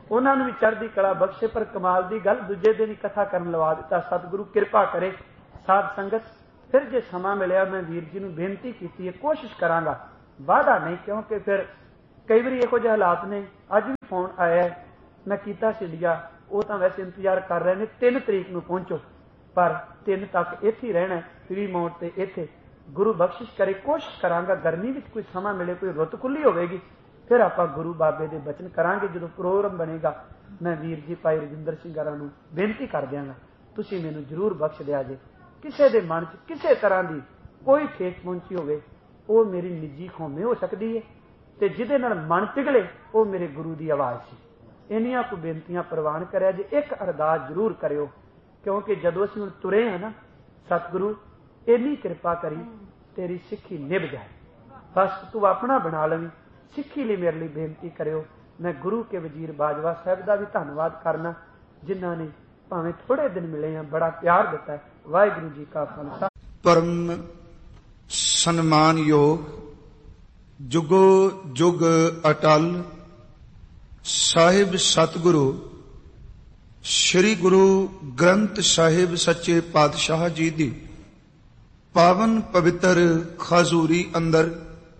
ਉਹਨਾਂ ਨੂੰ ਵੀ ਚੜ੍ਹਦੀ ਕਲਾ ਬਖਸ਼ੇ। ਪਰ ਕਮਾਲ ਦੀ ਗੱਲ, ਦੂਜੇ ਦਿਨ ਹੀ ਕਥਾ ਕਰਨ ਲਵਾ ਦਿੱਤਾ। ਸਤਿਗੁਰੂ ਕਿਰਪਾ ਕਰੇ। ਸਾਧ ਸੰਗਤ, ਫਿਰ ਜੇ ਸਮਾਂ ਮਿਲਿਆ ਮੈਂ ਵੀਰ ਜੀ ਨੂੰ ਬੇਨਤੀ ਕੀਤੀ ਹੈ, ਕੋਸ਼ਿਸ਼ ਕਰਾਂਗਾ, ਵਾਅਦਾ ਨਹੀਂ, ਕਿਉਂਕਿ ਫਿਰ ਕਈ ਵਾਰੀ ਇਹੋ ਜਿਹੇ ਹਾਲਾਤ ਨੇ। ਅੱਜ ਵੀ ਫੋਨ ਆਇਆ, ਮੈਂ ਕੀਤਾ ਸੀ ਇੰਡੀਆ, ਉਹ ਤਾਂ ਵੈਸੇ ਇੰਤਜ਼ਾਰ ਕਰ ਰਹੇ ਨੇ 3 ਤਰੀਕ ਨੂੰ ਪਹੁੰਚੋ, ਪਰ 3 ਤੱਕ ਇੱਥੇ ਹੀ ਰਹਿਣਾ, ਫਰੀਮੌਂਟ ਤੇ ਇੱਥੇ। ਗੁਰੂ ਬਖਸ਼ਿਸ਼ ਕਰੇ, ਕੋਸ਼ਿਸ਼ ਕਰਾਂਗਾ ਗਰਮੀ ਵਿੱਚ ਕੋਈ ਸਮਾਂ ਮਿਲੇ, ਕੋਈ ਰੁੱਤ ਖੁੱਲੀ ਹੋਵੇਗੀ, ਫਿਰ ਆਪਾਂ ਗੁਰੂ ਬਾਬੇ ਦੇ ਬਚਨ ਕਰਾਂਗੇ। ਜਦੋਂ ਪ੍ਰੋਗਰਾਮ ਬਣੇਗਾ ਮੈਂ ਵੀਰ ਜੀ ਭਾਈ ਰਜਿੰਦਰ ਸਿੰਘ ਗਰਾਂ ਨੂੰ ਬੇਨਤੀ ਕਰ ਦਿਆਂਗਾ, ਤੁਸੀਂ ਮੈਨੂੰ ਜ਼ਰੂਰ ਬਖਸ਼ ਦਿਆ ਜੇ। ਕਿਸੇ ਦੇ ਮਨ 'ਚ ਕਿਸੇ ਤਰ੍ਹਾਂ ਦੀ ਕੋਈ ਠੇਸ ਪਹੁੰਚੀ ਹੋਵੇ, ਉਹ ਮੇਰੀ ਨਿੱਜੀ ਖੋਮੇ ਹੋ ਸਕਦੀ ਹੈ, ਤੇ ਜਿਹਦੇ ਨਾਲ ਮਨ ਪਿਘਲੇ ਉਹ ਮੇਰੇ ਗੁਰੂ ਦੀ ਆਵਾਜ਼ ਸੀ। ਇੰਨੀਆਂ ਕੁ ਬੇਨਤੀਆਂ ਪ੍ਰਵਾਨ ਕਰਿਆ ਜੇ। ਇੱਕ ਅਰਦਾਸ ਜ਼ਰੂਰ ਕਰਿਓ, ਕਿਉਂਕਿ ਜਦੋਂ ਅਸੀਂ ਹੁਣ ਤੁਰੇ ਹਾਂ ਨਾ, ਸਤਿਗੁਰੂ ਇੰਨੀ ਕਿਰਪਾ ਕਰੀ ਤੇਰੀ ਸਿੱਖੀ ਨਿਭ ਜਾਏ, ਬਸ ਤੂੰ ਆਪਣਾ ਬਣਾ ਲਵੀਂ। ਸਿੱਖੀ ਲਈ ਮੇਰੇ ਲਈ ਬੇਨਤੀ ਕਰਿਓ। ਮੈਂ ਗੁਰੂ ਕੇ ਵਜ਼ੀਰ ਬਾਜਵਾ ਸਾਹਿਬ ਦਾ ਵੀ ਧੰਨਵਾਦ ਕਰਨਾ, ਜਿਨ੍ਹਾਂ ਨੇ ਭਾਵੇਂ ਥੋੜੇ ਦਿਨ ਮਿਲੇ ਆ, ਬੜਾ ਪਿਆਰ ਦਿੱਤਾ ਹੈ। ਵਾਹਿਗੁਰੂ ਜੀ ਕਾ ਖਾਲਸਾ। ਪਰਮ ਸਨਮਾਨਯੋਗ ਜੁਗੋ ਜੁਗ ਅਟਲ ਸਾਹਿਬ ਸਤਿਗੁਰੂ ਸ੍ਰੀ ਗੁਰੂ ਗ੍ਰੰਥ ਸਾਹਿਬ ਸੱਚੇ ਪਾਤਸ਼ਾਹ ਜੀ ਦੀ ਪਾਵਨ ਪਵਿੱਤਰ ਖਜ਼ੂਰੀ ਅੰਦਰ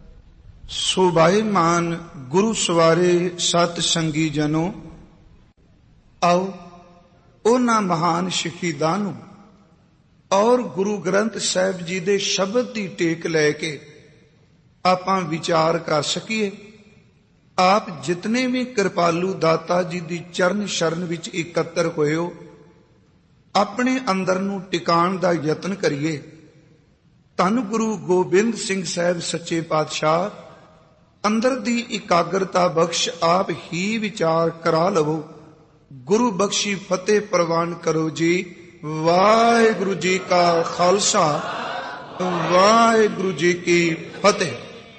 ਸੋਭਾਇਮਾਨ ਗੁਰੂ ਸਵਾਰੇ ਸਤ ਸੰਗੀ ਜਨੋ, ਆਓ ਉਹਨਾਂ ਮਹਾਨ ਸ਼ਹੀਦਾਂ ਨੂੰ ਔਰ ਗੁਰੂ ਗ੍ਰੰਥ ਸਾਹਿਬ ਜੀ ਦੇ ਸ਼ਬਦ ਦੀ ਟੇਕ ਲੈ ਕੇ ਆਪਾਂ ਵਿਚਾਰ ਕਰ ਸਕੀਏ। ਆਪ ਜਿਤਨੇ ਵੀ ਕਿਰਪਾਲੂ ਦਾਤਾ ਜੀ ਦੀ ਚਰਨ ਸ਼ਰਨ ਵਿੱਚ ਇਕੱਤਰ ਹੋਏ ਹੋ, ਆਪਣੇ ਅੰਦਰ ਨੂੰ ਟਿਕਾਣ ਦਾ ਯਤਨ ਕਰੀਏ। ਧੰਨ ਗੁਰੂ ਗੋਬਿੰਦ ਸਿੰਘ ਸਾਹਿਬ ਸੱਚੇ ਪਾਤਸ਼ਾਹ ਅੰਦਰ ਦੀ ਇਕਾਗਰਤਾ ਬਖਸ਼ ਆਪ ਹੀ ਵਿਚਾਰ ਕਰਾ ਲਵੋ। ਗੁਰੂ ਬਖਸ਼ੀ ਫਤਿਹ ਪ੍ਰਵਾਨ ਕਰੋ ਜੀ। ਵਾਹਿਗੁਰੂ ਜੀ ਕਾ ਖਾਲਸਾ, ਵਾਹਿਗੁਰੂ ਜੀ ਕੀ ਫਤਿਹ।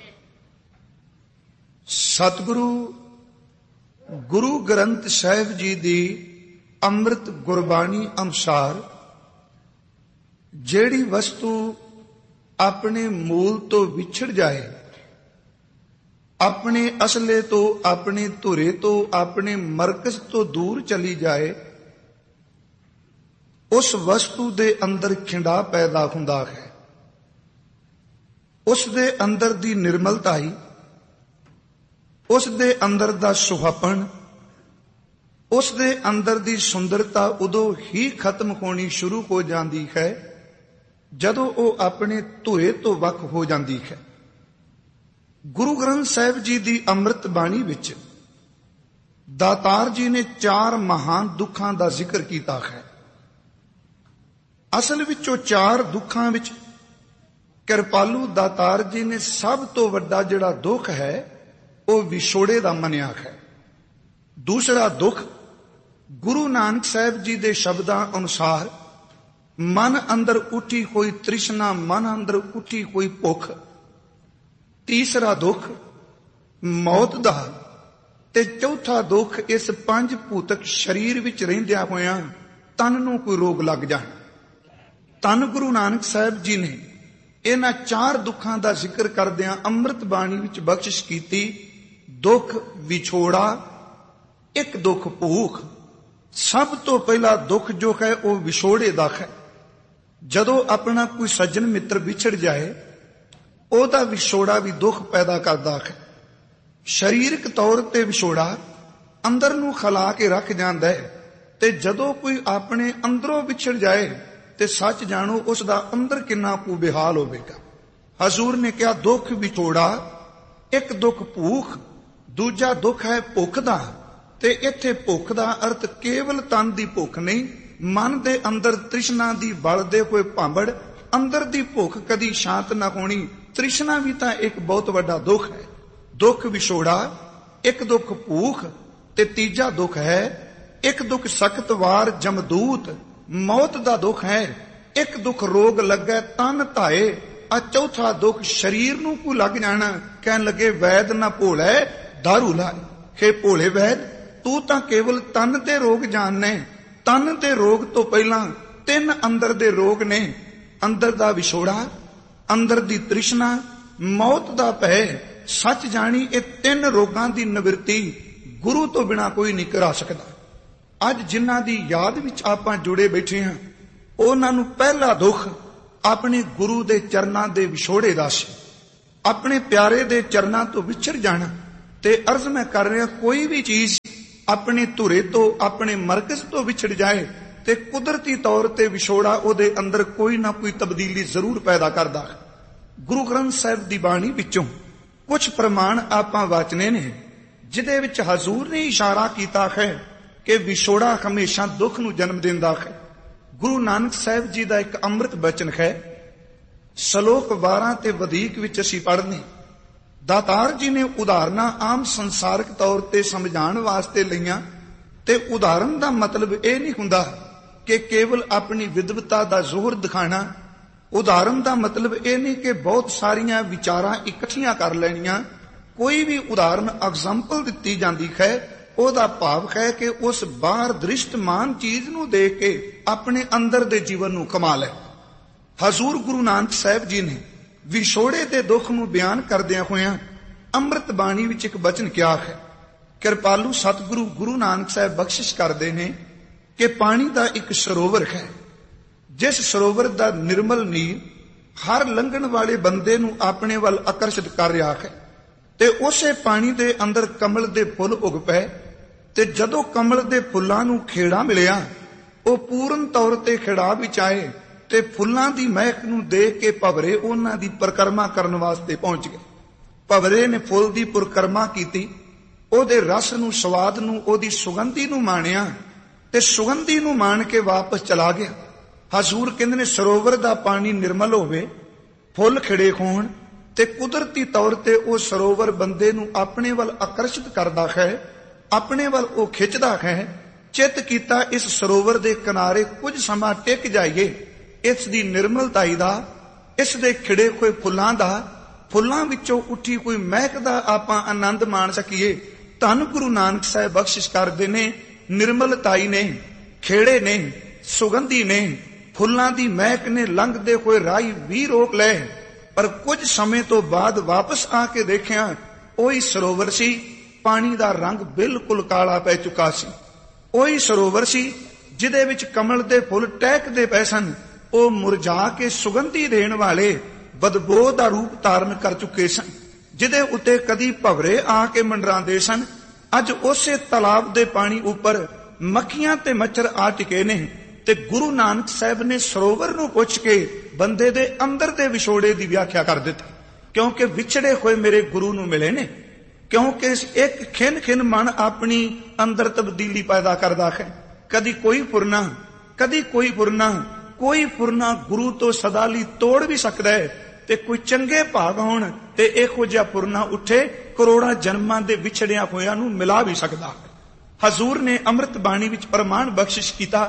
ਸਤਿਗੁਰੂ ਗੁਰੂ ਗ੍ਰੰਥ ਸਾਹਿਬ ਜੀ ਦੀ ਅੰਮ੍ਰਿਤ ਗੁਰਬਾਣੀ ਅਨੁਸਾਰ ਜਿਹੜੀ ਵਸਤੂ ਆਪਣੇ ਮੂਲ ਤੋਂ ਵਿਛੜ ਜਾਏ, ਆਪਣੇ ਅਸਲੇ ਤੋਂ, ਆਪਣੇ ਧੁਰੇ ਤੋਂ, ਆਪਣੇ ਮਰਕਜ਼ ਤੋਂ ਦੂਰ ਚਲੀ ਜਾਏ, ਉਸ ਵਸਤੂ ਦੇ ਅੰਦਰ ਖਿੰਡਾ ਪੈਦਾ ਹੁੰਦਾ ਹੈ। ਉਸ ਦੇ ਅੰਦਰ ਦੀ ਨਿਰਮਲਤਾਈ, ਉਸ ਦੇ ਅੰਦਰ ਦਾ ਸੁਹੱਪਣ, ਉਸ ਦੇ ਅੰਦਰ ਦੀ ਸੁੰਦਰਤਾ ਉਦੋਂ ਹੀ ਖਤਮ ਹੋਣੀ ਸ਼ੁਰੂ ਹੋ ਜਾਂਦੀ ਹੈ ਜਦੋਂ ਉਹ ਆਪਣੇ ਧੁਰੇ ਤੋਂ ਵੱਖ ਹੋ ਜਾਂਦੀ ਹੈ। ਗੁਰੂ ਗ੍ਰੰਥ ਸਾਹਿਬ ਜੀ ਦੀ ਅੰਮ੍ਰਿਤ ਬਾਣੀ ਵਿੱਚ ਦਾਤਾਰ ਜੀ ਨੇ 4 ਮਹਾਨ ਦੁੱਖਾਂ ਦਾ ਜ਼ਿਕਰ ਕੀਤਾ ਹੈ। ਅਸਲ ਵਿੱਚ ਉਹ 4 ਦੁੱਖਾਂ ਵਿੱਚ ਕਿਰਪਾਲੂ ਦਾਤਾਰ ਜੀ ਨੇ ਸਭ ਤੋਂ ਵੱਡਾ ਜਿਹੜਾ ਦੁੱਖ ਹੈ ਉਹ ਵਿਛੋੜੇ ਦਾ ਮੰਨਿਆ ਹੈ। ਦੂਸਰਾ ਦੁੱਖ ਗੁਰੂ ਨਾਨਕ ਸਾਹਿਬ ਜੀ ਦੇ ਸ਼ਬਦਾਂ ਅਨੁਸਾਰ ਮਨ ਅੰਦਰ ਉੱਠੀ ਹੋਈ ਤ੍ਰਿਸ਼ਨਾ, ਮਨ ਅੰਦਰ ਉੱਠੀ ਹੋਈ ਭੁੱਖ। ਤੀਸਰਾ ਦੁੱਖ ਮੌਤ ਦਾ, ਤੇ ਚੌਥਾ ਦੁੱਖ ਇਸ 5 ਭੂਤਕ ਸਰੀਰ ਵਿੱਚ ਰਹਿੰਦਿਆਂ ਹੋਇਆਂ ਤਨ ਨੂੰ ਕੋਈ ਰੋਗ ਲੱਗ ਜਾਣ। ਧੰਨ ਗੁਰੂ ਨਾਨਕ ਸਾਹਿਬ ਜੀ ਨੇ ਇਹਨਾਂ 4 ਦੁੱਖਾਂ ਦਾ ਜ਼ਿਕਰ ਕਰਦਿਆਂ ਅੰਮ੍ਰਿਤ ਬਾਣੀ ਵਿੱਚ ਬਖਸ਼ਿਸ਼ ਕੀਤੀ। ਦੁੱਖ ਵਿਛੋੜਾ, ਇੱਕ ਦੁੱਖ ਭੂਖ। ਸਭ ਤੋਂ ਪਹਿਲਾ ਦੁੱਖ ਜੋ ਹੈ ਉਹ ਵਿਛੋੜੇ ਦਾ ਹੈ। ਜਦੋਂ ਆਪਣਾ ਕੋਈ ਸੱਜਣ ਮਿੱਤਰ ਵਿਛੜ ਜਾਏ, ਉਹਦਾ ਵਿਛੋੜਾ ਵੀ ਦੁੱਖ ਪੈਦਾ ਕਰਦਾ ਹੈ। ਸਰੀਰਕ ਤੌਰ ਤੇ ਵਿਛੋੜਾ ਅੰਦਰ ਨੂੰ ਖਲਾ ਕੇ ਰੱਖ ਜਾਂਦਾ ਹੈ, ਤੇ ਜਦੋਂ ਕੋਈ ਆਪਣੇ ਅੰਦਰੋਂ ਵਿਛੜ ਜਾਏ ਤੇ ਸੱਚ ਜਾਣੋ ਉਸ ਦਾ ਅੰਦਰ ਕਿੰਨਾ ਕੁ ਬੇਹਾਲ ਹੋਵੇਗਾ। ਹਜ਼ੂਰ ਨੇ ਕਿਹਾ ਦੁੱਖ ਵਿਛੋੜਾ, ਇੱਕ ਦੁੱਖ ਭੂਖ, ਦੂਜਾ ਦੁੱਖ ਹੈ ਭੁੱਖ ਦਾ। ਤੇ ਇੱਥੇ ਭੁੱਖ ਦਾ ਅਰਥ ਕੇਵਲ ਤਨ ਦੀ ਭੁੱਖ ਨਹੀਂ, ਮਨ ਦੇ ਅੰਦਰ ਤ੍ਰਿਸ਼ਨਾ ਦੀ ਬਲਦੇ ਹੋਏ ਭਾਂਬੜ, ਅੰਦਰ ਦੀ ਭੁੱਖ ਕਦੀ ਸ਼ਾਂਤ ਨਾ ਹੋਣੀ। ਤ੍ਰਿਸ਼ਨਾ ਵੀ ਤਾਂ ਇੱਕ ਬਹੁਤ ਵੱਡਾ ਦੁੱਖ ਹੈ। ਦੁੱਖ ਵਿਛੋੜਾ, ਇੱਕ ਦੁੱਖ ਭੂਖ, ਤੇ ਤੀਜਾ ਦੁੱਖ ਹੈ ਇੱਕ ਦੁੱਖ ਸਖਤ ਵਾਰ ਜਮਦੂਤ, ਮੌਤ ਦਾ ਦੁੱਖ ਹੈ। ਇੱਕ ਦੁੱਖ ਰੋਗ ਲੱਗੇ ਤਨ ਧਾਏ, ਆ ਚੌਥਾ ਦੁੱਖ ਸਰੀਰ ਨੂੰ ਕੋ ਲੱਗ ਜਾਣਾ, ਕਹਿਣ ਲੱਗੇ ਵੈਦ ਨਾ ਭੋਲੇ ਦਾਰੂ ਲਾਏ। ਹੇ ਭੋਲੇ ਵੈਦ, ਤੂੰ ਤਾਂ ਕੇਵਲ ਤਨ ਦੇ ਰੋਗ ਜਾਣਨੇ। ਤਨ ਦੇ ਰੋਗ ਤੋਂ ਪਹਿਲਾਂ 3 ਅੰਦਰ ਦੇ ਰੋਗ ਨੇ। ਅੰਦਰ ਦਾ ਵਿਛੋੜਾ, ਅੰਦਰ ਦੀ ਤ੍ਰਿਸ਼ਨਾ, ਮੌਤ ਦਾ ਭੈ। ਸੱਚ ਜਾਣੀ ਇਹ 3 ਰੋਗਾਂ ਦੀ ਨਿਵਰਤੀ ਗੁਰੂ ਤੋਂ ਬਿਨਾ ਕੋਈ ਨਹੀਂ ਕਰਾ ਸਕਦਾ। ਅੱਜ ਜਿਨ੍ਹਾਂ ਦੀ ਯਾਦ ਵਿੱਚ ਆਪਾਂ ਜੁੜੇ ਬੈਠੇ ਹਾਂ, ਉਹਨਾਂ ਨੂੰ ਪਹਿਲਾ ਦੁੱਖ ਆਪਣੇ ਗੁਰੂ ਦੇ ਚਰਨਾਂ ਦੇ ਵਿਛੋੜੇ ਦਾ ਸੀ, ਆਪਣੇ ਪਿਆਰੇ ਦੇ ਚਰਨਾਂ ਤੋਂ ਵਿਛੜ ਜਾਣਾ। ਤੇ ਅਰਜ਼ ਮੈਂ ਕਰ ਰਿਹਾ, ਕੋਈ ਵੀ ਚੀਜ਼ ਆਪਣੇ ਧੁਰੇ ਤੋਂ, ਆਪਣੇ ਮਰਕਜ਼ ਤੋਂ ਵਿਛੜ ਜਾਏ ਤੇ ਕੁਦਰਤੀ ਤੌਰ ਤੇ ਵਿਛੋੜਾ ਉਹਦੇ ਅੰਦਰ ਕੋਈ ਨਾ ਕੋਈ ਤਬਦੀਲੀ ਜ਼ਰੂਰ ਪੈਦਾ ਕਰਦਾ ਹੈ। ਗੁਰੂ ਗ੍ਰੰਥ ਸਾਹਿਬ ਦੀ ਬਾਣੀ ਵਿੱਚੋਂ ਕੁਝ ਪ੍ਰਮਾਣ ਆਪਾਂ ਵਾਚਨੇ ਨੇ, ਜਿਹਦੇ ਵਿੱਚ ਹਜ਼ੂਰ ਨੇ ਇਸ਼ਾਰਾ ਕੀਤਾ ਹੈ ਕਿ ਵਿਛੋੜਾ ਹਮੇਸ਼ਾ ਦੁੱਖ ਨੂੰ ਜਨਮ ਦਿੰਦਾ ਹੈ। ਗੁਰੂ ਨਾਨਕ ਸਾਹਿਬ ਜੀ ਦਾ ਇੱਕ ਅੰਮ੍ਰਿਤ ਬਚਨ ਹੈ, ਸ਼ਲੋਕ 12 ਤੇ ਵਧੀਕ ਵਿੱਚ ਅਸੀਂ ਪੜ੍ਹਨੇ। ਦਾਤਾਰ ਜੀ ਨੇ ਉਦਾਹਰਨਾਂ ਆਮ ਸੰਸਾਰਿਕ ਤੌਰ ਤੇ ਸਮਝਾਉਣ ਵਾਸਤੇ ਲਈਆਂ, ਤੇ ਉਦਾਹਰਨ ਦਾ ਮਤਲਬ ਇਹ ਨਹੀਂ ਹੁੰਦਾ ਕਿ ਕੇਵਲ ਆਪਣੀ ਵਿਦਵਤਾ ਦਾ ਜ਼ੋਹਰ ਦਿਖਾਣਾ। ਉਦਾਹਰਨ ਦਾ ਮਤਲਬ ਇਹ ਨਹੀਂ ਕਿ ਬਹੁਤ ਸਾਰੀਆਂ ਵਿਚਾਰਾਂ ਇਕੱਠੀਆਂ ਕਰ ਲੈਣੀਆਂ। ਕੋਈ ਵੀ ਉਦਾਹਰਨ ਐਗਜ਼ਾਮਪਲ ਦਿੱਤੀ ਜਾਂਦੀ ਹੈ, ਉਹਦਾ ਭਾਵ ਹੈ ਕਿ ਉਸ ਬਾਹਰ ਦ੍ਰਿਸ਼ਟਮਾਨ ਚੀਜ਼ ਨੂੰ ਦੇਖ ਕੇ ਆਪਣੇ ਅੰਦਰ ਦੇ ਜੀਵਨ ਨੂੰ ਕਮਾ ਲੈ। ਹਜ਼ੂਰ ਗੁਰੂ ਨਾਨਕ ਸਾਹਿਬ ਜੀ ਨੇ ਵਿਛੋੜੇ ਦੇ ਦੁੱਖ ਨੂੰ ਬਿਆਨ ਕਰਦਿਆਂ ਹੋਇਆਂ ਅੰਮ੍ਰਿਤ ਬਾਣੀ ਵਿੱਚ ਇੱਕ ਬਚਨ ਕਿਹਾ ਹੈ। ਕਿਰਪਾਲੂ ਸਤਿਗੁਰੂ ਗੁਰੂ ਨਾਨਕ ਸਾਹਿਬ ਬਖਸ਼ਿਸ਼ ਕਰਦੇ ਨੇ ਕਿ ਪਾਣੀ ਦਾ ਇੱਕ ਸਰੋਵਰ ਹੈ, ਜਿਸ ਸਰੋਵਰ ਦਾ ਨਿਰਮਲ ਨੀਰ ਹਰ ਲੰਘਣ ਵਾਲੇ ਬੰਦੇ ਨੂੰ ਆਪਣੇ ਵੱਲ ਆਕਰਸ਼ਿਤ ਕਰ ਰਿਹਾ ਹੈ। ਤੇ ਉਸੇ ਪਾਣੀ ਦੇ ਅੰਦਰ ਕਮਲ ਦੇ ਫੁੱਲ ਉਗ ਪਏ, ਤੇ ਜਦੋਂ ਕਮਲ ਦੇ ਫੁੱਲਾਂ ਨੂੰ ਖੇੜਾ ਮਿਲਿਆ, ਉਹ ਪੂਰਨ ਤੌਰ ਤੇ ਖਿੜਾ ਵਿੱਚ ਆਏ ਤੇ ਫੁੱਲਾਂ ਦੀ ਮਹਿਕ ਨੂੰ ਦੇਖ ਕੇ ਭਵਰੇ ਉਹਨਾਂ ਦੀ ਪਰਿਕਰਮਾ ਕਰਨ ਵਾਸਤੇ ਪਹੁੰਚ ਗਏ। ਭਵਰੇ ਨੇ ਫੁੱਲ ਦੀ ਪਰਿਕਰਮਾ ਕੀਤੀ, ਉਹਦੇ ਰਸ ਨੂੰ, ਸਵਾਦ ਨੂੰ, ਉਹਦੀ ਸੁਗੰਧੀ ਨੂੰ ਮਾਣਿਆ ਤੇ ਸੁਗੰਧੀ ਨੂੰ ਮਾਣ ਕੇ ਵਾਪਸ ਚਲਾ ਗਿਆ। ਹਜ਼ੂਰ ਕਹਿੰਦੇ ਨੇ ਸਰੋਵਰ ਦਾ ਪਾਣੀ ਨਿਰਮਲ ਹੋਵੇ, ਫੁੱਲ ਖਿੜੇ ਹੋਣ ਤੇ ਕੁਦਰਤੀ ਤੌਰ ਤੇ ਉਹ ਸਰੋਵਰ ਬੰਦੇ ਨੂੰ ਆਪਣੇ ਵੱਲ ਆਕਰਸ਼ਿਤ ਕਰਦਾ ਹੈ, ਆਪਣੇ ਵੱਲ ਉਹ ਖਿੱਚਦਾ ਹੈ। ਚਿੱਤ ਕੀਤਾ ਇਸ ਸਰੋਵਰ ਦੇ ਕਿਨਾਰੇ ਕੁਝ ਸਮਾਂ ਟਿਕ ਜਾਈਏ, ਇਸ ਦੀ ਨਿਰਮਲਤਾਈ ਦਾ, ਇਸ ਦੇ ਖਿੜੇ ਹੋਏ ਫੁੱਲਾਂ ਦਾ, ਫੁੱਲਾਂ ਵਿੱਚੋਂ ਉੱਠੀ ਕੋਈ ਮਹਿਕ ਦਾ ਆਪਾਂ ਆਨੰਦ ਮਾਣ ਸਕੀਏ। ਧੰਨ ਗੁਰੂ ਨਾਨਕ ਸਾਹਿਬ ਬਖਸ਼ਿਸ਼ ਕਰਦੇ ਨੇ, ਨਿਰਮਲਤਾਈ ਨੇ, ਖੇੜੇ ਨੇ, ਸੁਗੰਧੀ ਨੇ, ਫੁੱਲਾਂ ਦੀ ਮਹਿਕ ਨੇ ਲੰਘਦੇ ਹੋਏ ਰਾਹੀ ਵੀ ਰੋਕ ਲਏ। ਪਰ ਕੁਝ ਸਮੇਂ ਤੋਂ ਬਾਅਦ ਵਾਪਸ ਆ ਕੇ ਦੇਖਿਆ, ਉਹੀ ਸਰੋਵਰ ਸੀ, ਪਾਣੀ ਦਾ ਰੰਗ ਬਿਲਕੁਲ ਕਾਲਾ ਪੈ ਚੁੱਕਾ ਸੀ। ਉਹੀ ਸਰੋਵਰ ਸੀ ਜਿਹਦੇ ਵਿੱਚ ਕਮਲ ਦੇ ਫੁੱਲ ਟਹਿਕਦੇ ਪਏ ਸਨ, ਉਹ ਮੁਰਝਾ ਕੇ ਸੁਗੰਧੀ ਦੇਣ ਵਾਲੇ ਬਦਬੋ ਦਾ ਰੂਪ ਧਾਰਨ ਕਰ ਚੁੱਕੇ ਸਨ। ਜਿਹਦੇ ਉੱਤੇ ਕਦੀ ਭਵਰੇ ਆ ਕੇ ਮੰਡਰਾਉਂਦੇ ਸਨ, ਅੱਜ ਉਸੇ ਤਲਾਬ ਦੇ ਪਾਣੀ ਉੱਪਰ ਮੱਖੀਆਂ ਤੇ ਮੱਛਰ ਆ ਟਿਕੇ ਨੇ। ਤੇ ਗੁਰੂ ਨਾਨਕ ਸਾਹਿਬ ਨੇ ਸਰੋਵਰ ਨੂੰ ਪੁੱਛ ਕੇ ਬੰਦੇ ਦੇ ਅੰਦਰ ਦੇ ਵਿਛੋੜੇ ਦੀ ਵਿਆਖਿਆ ਕਰ ਦਿੱਤੀ, ਕਿਉਂਕਿ ਵਿਛੜੇ ਹੋਏ ਮੇਰੇ ਗੁਰੂ ਨੂੰ ਮਿਲੇ ਨੇ। ਕਿਉਂਕਿ ਇੱਕ ਖਿੰਨ ਖਿੰਨ ਮਨ ਆਪਣੀ ਅੰਦਰ ਤਬਦੀਲੀ ਪੈਦਾ ਕਰਦਾ ਹੈ। ਕਦੀ ਕੋਈ ਫੁਰਨਾ, ਕਦੀ ਕੋਈ ਫੁਰਨਾ, ਕੋਈ ਫੁਰਨਾ ਗੁਰੂ ਤੋਂ ਸਦਾ ਲਈ ਤੋੜ ਵੀ ਸਕਦਾ ਹੈ, ਤੇ ਕੋਈ ਚੰਗੇ ਭਾਗ ਹੋਣ ਤੇ ਇਹੋ ਜਿਹਾ ਫੁਰਨਾ ਉੱਠੇ ਕਰੋੜਾਂ ਜਨਮਾਂ ਦੇ ਵਿਛੜਿਆਂ ਹੋਇਆਂ ਨੂੰ ਮਿਲਾ ਵੀ ਸਕਦਾ। ਹਜ਼ੂਰ ਨੇ ਅੰਮ੍ਰਿਤ ਬਾਣੀ ਵਿੱਚ ਪ੍ਰਮਾਣ ਬਖਸ਼ਿਸ਼ ਕੀਤਾ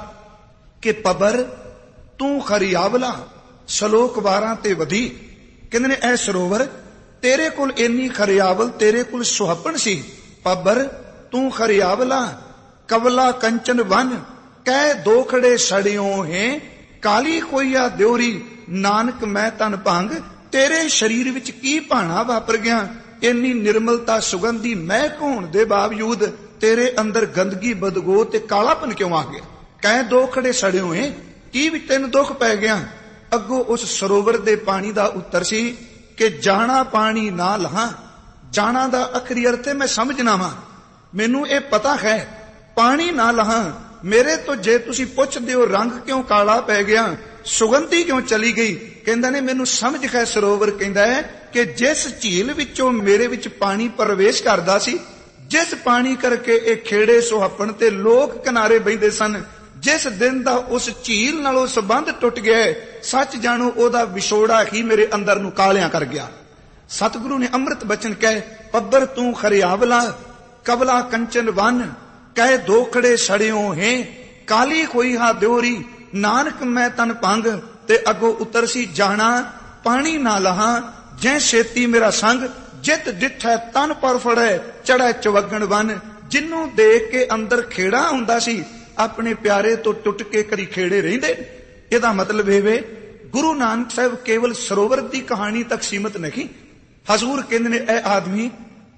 ਕਿ ਪਬਰ ਤੂੰ ਖਰਿਆਵਲਾ, ਸ਼ਲੋਕ 12 ਤੇ ਵਧੀ। ਕਹਿੰਦੇ ਨੇ ਇਹ ਸਰੋਵਰ ਤੇਰੇ ਕੋਲ ਇੰਨੀ ਖਰਿਆਵਲ, ਤੇਰੇ ਕੋਲ ਸੁਹੱਪਣ ਸੀ। ਪਬਰ ਤੂੰ ਖਰਿਆਵਲਾ, ਕਵਲਾ ਕੰਚਨ ਵਨ, ਕਹਿ ਦੋਖੜੇ ਸੜਿਓ ਹੈ, ਕਾਲੀ ਕੋਈਆ ਦਿਉਰੀ, ਨਾਨਕ ਮੈਂ ਤਨ ਭੰਗ। ਤੇਰੇ ਸਰੀਰ ਵਿੱਚ ਕੀ ਭਾਣਾ ਵਾਪਰ ਗਿਆ? ਇੰਨੀ ਨਿਰਮਲਤਾ, ਸੁਗੰਧੀ, ਮਹਿਕ ਹੋਣ ਦੇ ਬਾਵਜੂਦ ਤੇਰੇ ਅੰਦਰ ਗੰਦਗੀ, ਬਦਗੋ ਤੇ ਕਾਲਾਪਨ ਕਿਉਂ ਆ ਗਿਆ? ਕਹਿ ਦੋਖੜੇ ਸੜਿਓ ਹੈ, ਕੀ ਵੀ ਤੈਨੂੰ ਦੁੱਖ ਪੈ ਗਿਆ? ਅੱਗੋਂ ਉਸ ਸਰੋਵਰ ਦੇ ਪਾਣੀ ਦਾ ਉੱਤਰ ਸੀ ਕਿ ਜਾਣਾ ਪਾਣੀ ਨਾ ਲਹਾਂ। ਜਾਣਾ ਦਾ ਅਖਰੀ ਅਰਥ ਮੈਂ ਸਮਝਣਾ ਵਾਂ, ਮੈਨੂੰ ਇਹ ਪਤਾ ਹੈ ਪਾਣੀ ਨਾ ਲਹਾਂ। ਮੇਰੇ ਤੋਂ ਜੇ ਤੁਸੀਂ ਪੁੱਛਦੇ ਹੋ ਰੰਗ ਕਿਉਂ ਕਾਲਾ ਪੈ ਗਿਆ, ਸੁਗੰਧੀ ਕਿਉਂ ਚਲੀ ਗਈ, ਕਹਿੰਦਾ ਨੇ ਮੈਨੂੰ ਸਮਝ ਹੈ। ਸਰੋਵਰ ਕਹਿੰਦਾ ਹੈ ਕਿ ਜਿਸ ਝੀਲ ਵਿੱਚੋਂ ਮੇਰੇ ਵਿੱਚ ਪਾਣੀ ਪ੍ਰਵੇਸ਼ ਕਰਦਾ ਸੀ, ਜਿਸ ਪਾਣੀ ਕਰਕੇ ਇਹ ਖੇੜੇ ਸੁਹੱਪਣ ਤੇ ਲੋਕ ਕਿਨਾਰੇ ਬੈਠਦੇ ਸਨ, ਜਿਸ ਦਿਨ ਦਾ ਉਸ ਝੀਲ ਨਾਲ ਉਹ ਸੰਬੰਧ ਟੁੱਟ ਗਿਆ, ਸੱਚ ਜਾਣੋ ਉਹਦਾ ਵਿਛੋੜਾ ਹੀ ਮੇਰੇ ਅੰਦਰ ਨੂੰ ਕਾਲਿਆਂ ਕਰ ਗਿਆ। ਸਤਿਗੁਰੂ ਨੇ ਅੰਮ੍ਰਿਤ ਬਚਨ ਕਹੇ, ਪੱਬਰ ਤੂੰ ਖਰਿਆਵਲਾ, ਕਵਲਾ ਕੰਚਨ ਵਨ, ਕਹਿ ਦੋਖੜੇ ਸੜਿਓ ਹੈ, ਕਾਲੀ ਹੋਈ ਹਾ ਦਿਉਰੀ, ਨਾਨਕ ਮੈਂ ਤਨ ਭੰਗ। ਤੇ ਅੱਗੋਂ ਉੱਤਰ ਸੀ ਜਾਣਾ ਪਾਣੀ ਨਾ ਲਹਾਂ, ਜੈ ਛੇਤੀ ਮੇਰਾ ਸੰਗ, ਜਿਤ ਡਿਠੈ ਤਨ ਪਰ ਫੜੈ, ਚੜ੍ਹੈ ਚਵਗਣ ਵਨ। ਜਿਹਨੂੰ ਦੇਖ ਕੇ ਅੰਦਰ ਖੇੜਾ ਹੁੰਦਾ ਸੀ, ਆਪਣੇ ਪਿਆਰੇ ਤੋਂ ਟੁੱਟ ਕੇ ਕਦੀ ਖੇੜੇ ਰਹਿੰਦੇ। ਇਹਦਾ ਮਤਲਬ ਇਹ ਵੇ ਗੁਰੂ ਨਾਨਕ ਸਾਹਿਬ ਕੇਵਲ ਸਰੋਵਰ ਦੀ ਕਹਾਣੀ ਤੱਕ ਸੀਮਤ ਨਹੀਂ। ਹਜ਼ੂਰ ਕਹਿੰਦੇ ਨੇ ਇਹ ਆਦਮੀ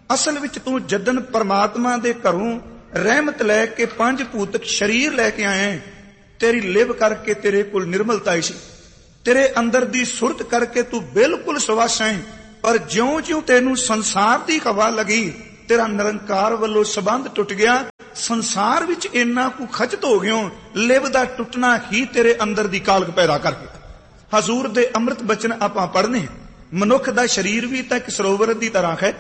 ਅਸਲ ਵਿੱਚ ਤੂੰ ਜਦਨ ਪਰਮਾਤਮਾ ਦੇ ਘਰੋਂ ਰਹਿਮਤ ਲੈ ਕੇ 5 ਭੂਤਕ ਸ਼ਰੀਰ ਲੈ ਕੇ ਆਇਆ, ਤੇਰੀ ਲਿਵ ਕਰਕੇ ਤੇਰੇ ਕੋਲ ਨਿਰਮਲਤਾ ਸੀ, ਤੇਰੇ ਅੰਦਰ ਦੀ ਸੁਰਤ ਕਰਕੇ ਤੂੰ ਬਿਲਕੁਲ ਸਵੱਛ ਹੈ। ਪਰ ਜਿਉਂ-ਜਿਉਂ ਤੈਨੂੰ ਸੰਸਾਰ ਦੀ ਹਵਾ ਲੱਗੀ, ਤੇਰਾ ਨਿਰੰਕਾਰ ਵੱਲੋਂ ਸੰਬੰਧ ਟੁੱਟ ਗਿਆ, ਸੰਸਾਰ ਵਿੱਚ ਇੰਨਾ ਕੁ ਖਚਤ ਹੋ ਗਿਓ, ਲਿਵ ਦਾ ਟੁੱਟਣਾ ਹੀ ਤੇਰੇ ਅੰਦਰ ਦੀ ਕਾਲਕ ਪੈਦਾ ਕਰ ਗਿਆ। ਹਜ਼ੂਰ ਦੇ ਅੰਮ੍ਰਿਤ ਬਚਨ ਆਪਾਂ ਪੜ੍ਹਨੇ। ਮਨੁੱਖ ਦਾ ਸਰੀਰ ਵੀ ਤਾਂ ਇੱਕ ਸਰੋਵਰ ਦੀ ਤਰ੍ਹਾਂ ਹੈ।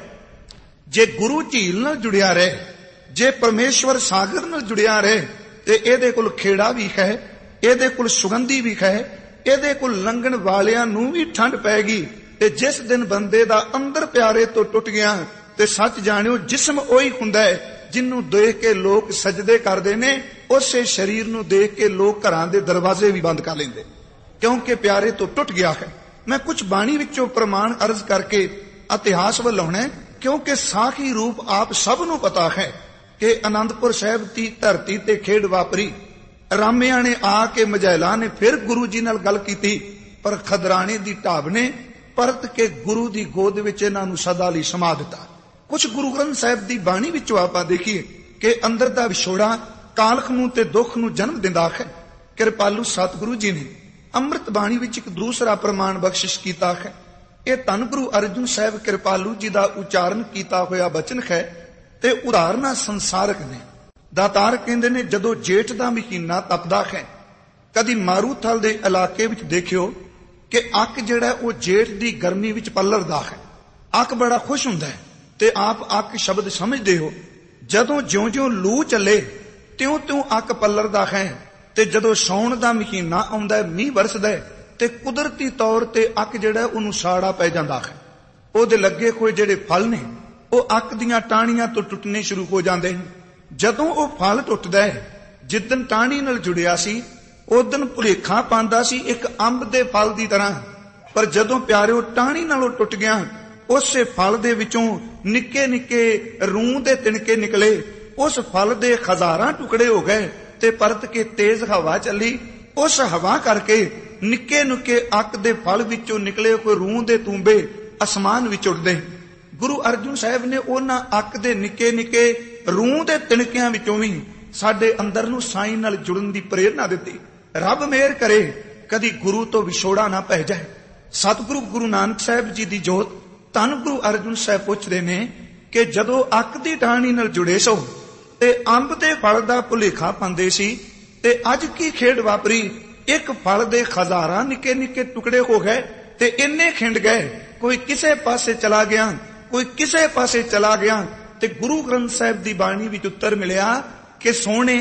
ਜੇ ਗੁਰੂ ਝੀਲ ਨਾਲ ਜੁੜਿਆ ਰਹੇ, ਜੇ ਪਰਮੇਸ਼ਵਰ ਸਾਗਰ ਨਾਲ ਜੁੜਿਆ ਰਹੇ, ਤੇ ਇਹਦੇ ਕੋਲ ਖੇੜਾ ਵੀ ਹੈ, ਇਹਦੇ ਕੋਲ ਸੁਗੰਧੀ ਵੀ ਹੈ, ਇਹਦੇ ਕੋਲ ਲੰਘਣ ਵਾਲਿਆਂ ਨੂੰ ਵੀ ਠੰਡ ਪੈਗੀ। ਤੇ ਜਿਸ ਦਿਨ ਬੰਦੇ ਦਾ ਅੰਦਰ ਪਿਆਰੇ ਤੋਂ ਟੁੱਟ ਗਿਆ, ਤੇ ਸੱਚ ਜਾਣਿਓ ਜਿਸਮ ਉਹੀ ਹੁੰਦਾ ਹੈ ਜਿਹਨੂੰ ਦੇਖ ਕੇ ਲੋਕ ਸਜਦੇ ਕਰਦੇ ਨੇ, ਉਸੇ ਸਰੀਰ ਨੂੰ ਦੇਖ ਕੇ ਲੋਕ ਘਰਾਂ ਦੇ ਦਰਵਾਜ਼ੇ ਵੀ ਬੰਦ ਕਰ ਲੈਂਦੇ, ਕਿਉਂਕਿ ਪਿਆਰੇ ਤੋਂ ਟੁੱਟ ਗਿਆ ਹੈ। ਮੈਂ ਕੁਝ ਬਾਣੀ ਵਿੱਚੋਂ ਪ੍ਰਮਾਣ ਅਰਜ਼ ਕਰਕੇ ਇਤਿਹਾਸ ਵੱਲ ਆਉਣਾ, ਕਿਉਂਕਿ ਸਾਖੀ ਰੂਪ ਆਪ ਸਭ ਨੂੰ ਪਤਾ ਹੈ ਕਿ ਅਨੰਦਪੁਰ ਸਾਹਿਬ ਦੀ ਧਰਤੀ ਤੇ ਖੇਡ ਵਾਪਰੀ। ਰਾਮਿਆਂ ਨੇ ਆ ਕੇ ਮਝੈਲਾਂ ਨੇ ਫਿਰ ਗੁਰੂ ਜੀ ਨਾਲ ਗੱਲ ਕੀਤੀ, ਪਰ ਖਦਰਾਣੇ ਦੀ ਢਾਬ ਨੇ ਪਰਤ ਕੇ ਗੁਰੂ ਦੀ ਗੋਦ ਵਿੱਚ ਇਹਨਾਂ ਨੂੰ ਸਦਾ ਲਈ ਸਮਾ ਦਿੱਤਾ। ਕੁਝ ਗੁਰੂ ਗ੍ਰੰਥ ਸਾਹਿਬ ਦੀ ਬਾਣੀ ਵਿੱਚੋਂ ਆਪਾਂ ਦੇਖੀਏ ਕਿ ਅੰਦਰ ਦਾ ਵਿਛੋੜਾ ਕਾਲਖ ਨੂੰ ਤੇ ਦੁੱਖ ਨੂੰ ਜਨਮ ਦਿੰਦਾ ਹੈ। ਕਿਰਪਾਲੂ ਸਤਿਗੁਰੂ ਜੀ ਨੇ ਅੰਮ੍ਰਿਤ ਬਾਣੀ ਵਿੱਚ ਇੱਕ ਦੂਸਰਾ ਪ੍ਰਮਾਣ ਬਖਸ਼ਿਸ਼ ਕੀਤਾ ਹੈ। ਇਹ ਧੰਨ ਗੁਰੂ ਅਰਜਨ ਸਾਹਿਬ ਕਿਰਪਾਲੂ ਜੀ ਦਾ ਉਚਾਰਨ ਕੀਤਾ ਹੋਇਆ ਬਚਨ ਹੈ ਤੇ ਉਦਾਹਰਨਾਂ ਸੰਸਾਰਕ ਨੇ। ਦਾਤਾਰ ਕਹਿੰਦੇ ਨੇ, ਜਦੋਂ ਜੇਠ ਦਾ ਮਹੀਨਾ ਤਪਦਾ ਹੈ, ਕਦੀ ਮਾਰੂਥਲ ਦੇ ਇਲਾਕੇ ਵਿੱਚ ਦੇਖਿਓ ਕਿ ਅੱਕ ਜਿਹੜਾ ਉਹ ਜੇਠ ਦੀ ਗਰਮੀ ਵਿੱਚ ਪੱਲਰਦਾ ਹੈ। ਅੱਕ ਬੜਾ ਖੁਸ਼ ਹੁੰਦਾ ਹੈ ਤੇ ਆਪ ਅੱਕ ਸ਼ਬਦ ਸਮਝਦੇ ਹੋ। ਜਦੋਂ ਜਿਉਂ-ਜਿਉਂ ਲੂ ਚੱਲੇ ਤਿਉਂ-ਤਿਉਂ ਅੱਕ ਪੱਲਰਦਾ ਹੈ, ਤੇ ਜਦੋਂ ਸਾਉਣ ਦਾ ਮਹੀਨਾ ਆਉਂਦਾ ਹੈ, ਮੀਂਹ ਵਰਸਦਾ ਹੈ, ਤੇ ਕੁਦਰਤੀ ਤੌਰ ਤੇ ਅੱਕ ਜਿਹੜਾ ਉਹਨੂੰ ਸਾੜਾ ਪੈ ਜਾਂਦਾ ਹੈ। ਉਹਦੇ ਲੱਗੇ ਹੋਏ ਜਿਹੜੇ ਫਲ ਨੇ ਉਹ ਅੱਕ ਦੀਆਂ ਟਾਹਣੀਆਂ ਤੋਂ ਟੁੱਟਣੇ ਸ਼ੁਰੂ ਹੋ ਜਾਂਦੇ ਹਨ। ਜਦੋਂ ਉਹ ਫਲ ਟੁੱਟਦਾ ਹੈ, ਜਿੱਦਨ ਟਾਹਣੀ ਨਾਲ ਜੁੜਿਆ ਸੀ ਉਦਨ ਭੁਲੇਖਾ ਪਾਉਂਦਾ ਸੀ ਇੱਕ ਅੰਬ ਦੇ ਫਲ ਦੀ ਤਰ੍ਹਾਂ, ਪਰ ਜਦੋਂ ਪਿਆਰਿਓ ਟਾਹਣੀ ਨਾਲੋਂ ਟੁੱਟ ਗਿਆ, ਉਸੇ ਫਲ ਦੇ ਵਿੱਚੋਂ ਨਿੱਕੇ ਨਿੱਕੇ ਰੂਹ ਦੇ ਤਿਣਕੇ ਨਿਕਲੇ। ਉਸ ਫਲ ਦੇ ਹਜ਼ਾਰਾਂ ਟੁਕੜੇ ਹੋ ਗਏ ਤੇ ਪਰਤ ਕੇ ਤੇਜ਼ ਹਵਾ ਚੱਲੀ। ਉਸ ਹਵਾ ਕਰਕੇ ਨਿੱਕੇ ਨਿੱਕੇ ਅੱਕ ਦੇ ਫਲ ਵਿੱਚੋਂ ਨਿਕਲੇ ਕੋਈ ਰੂਹ ਦੇ ਤੂੰਬੇ ਅਸਮਾਨ ਵਿੱਚ ਉੱਡਦੇ। ਗੁਰੂ ਅਰਜਨ ਸਾਹਿਬ ਨੇ ਉਹਨਾਂ ਅੱਕ ਦੇ ਨਿੱਕੇ ਨਿੱਕੇ ਰੂਹ ਦੇ ਤਿਣਕਿਆਂ ਵਿੱਚੋਂ ਵੀ ਸਾਡੇ ਅੰਦਰ ਨੂੰ ਸਾਈਂ ਨਾਲ ਜੁੜਨ ਦੀ ਪ੍ਰੇਰਨਾ ਦਿੱਤੀ। ਰੱਬ ਮਿਹਰ ਕਰੇ ਕਦੀ ਗੁਰੂ ਤੋਂ ਵਿਛੋੜਾ ਨਾ ਪੈ ਜਾਏ। ਸਤਿਗੁਰੂ ਗੁਰੂ ਨਾਨਕ ਸਾਹਿਬ ਜੀ ਦੀ ਜੋਤ ਧੰਨ ਗੁਰੂ ਅਰਜਨ ਸਾਹਿਬ ਪੁੱਛਦੇ ਨੇ ਕਿ ਜਦੋਂ ਅੱਕ ਦੀ ਟਾਹਣੀ ਨਾਲ ਜੁੜੇ ਸੋ ਤੇ ਅੰਬ ਦੇ ਫਲ ਦਾ ਭੁਲੇਖਾ ਪਾਉਂਦੇ ਸੀ, ਤੇ ਅੱਜ ਕੀ ਖੇਡ ਵਾਪਰੀ, ਇੱਕ ਫਲ ਦੇ ਹਜ਼ਾਰਾਂ ਨਿੱਕੇ ਨਿੱਕੇ ਟੁਕੜੇ ਹੋ ਗਏ ਤੇ ਇੰਨੇ ਖਿੰਡ ਗਏ, ਕੋਈ ਕਿਸੇ ਪਾਸੇ ਚਲਾ ਗਿਆ, ਕੋਈ ਕਿਸੇ ਪਾਸੇ ਚਲਾ ਗਿਆ। ਤੇ ਗੁਰੂ ਗ੍ਰੰਥ ਸਾਹਿਬ ਦੀ ਬਾਣੀ ਵਿੱਚ ਉੱਤਰ ਮਿਲਿਆ ਕਿ ਸੋਹਣੇ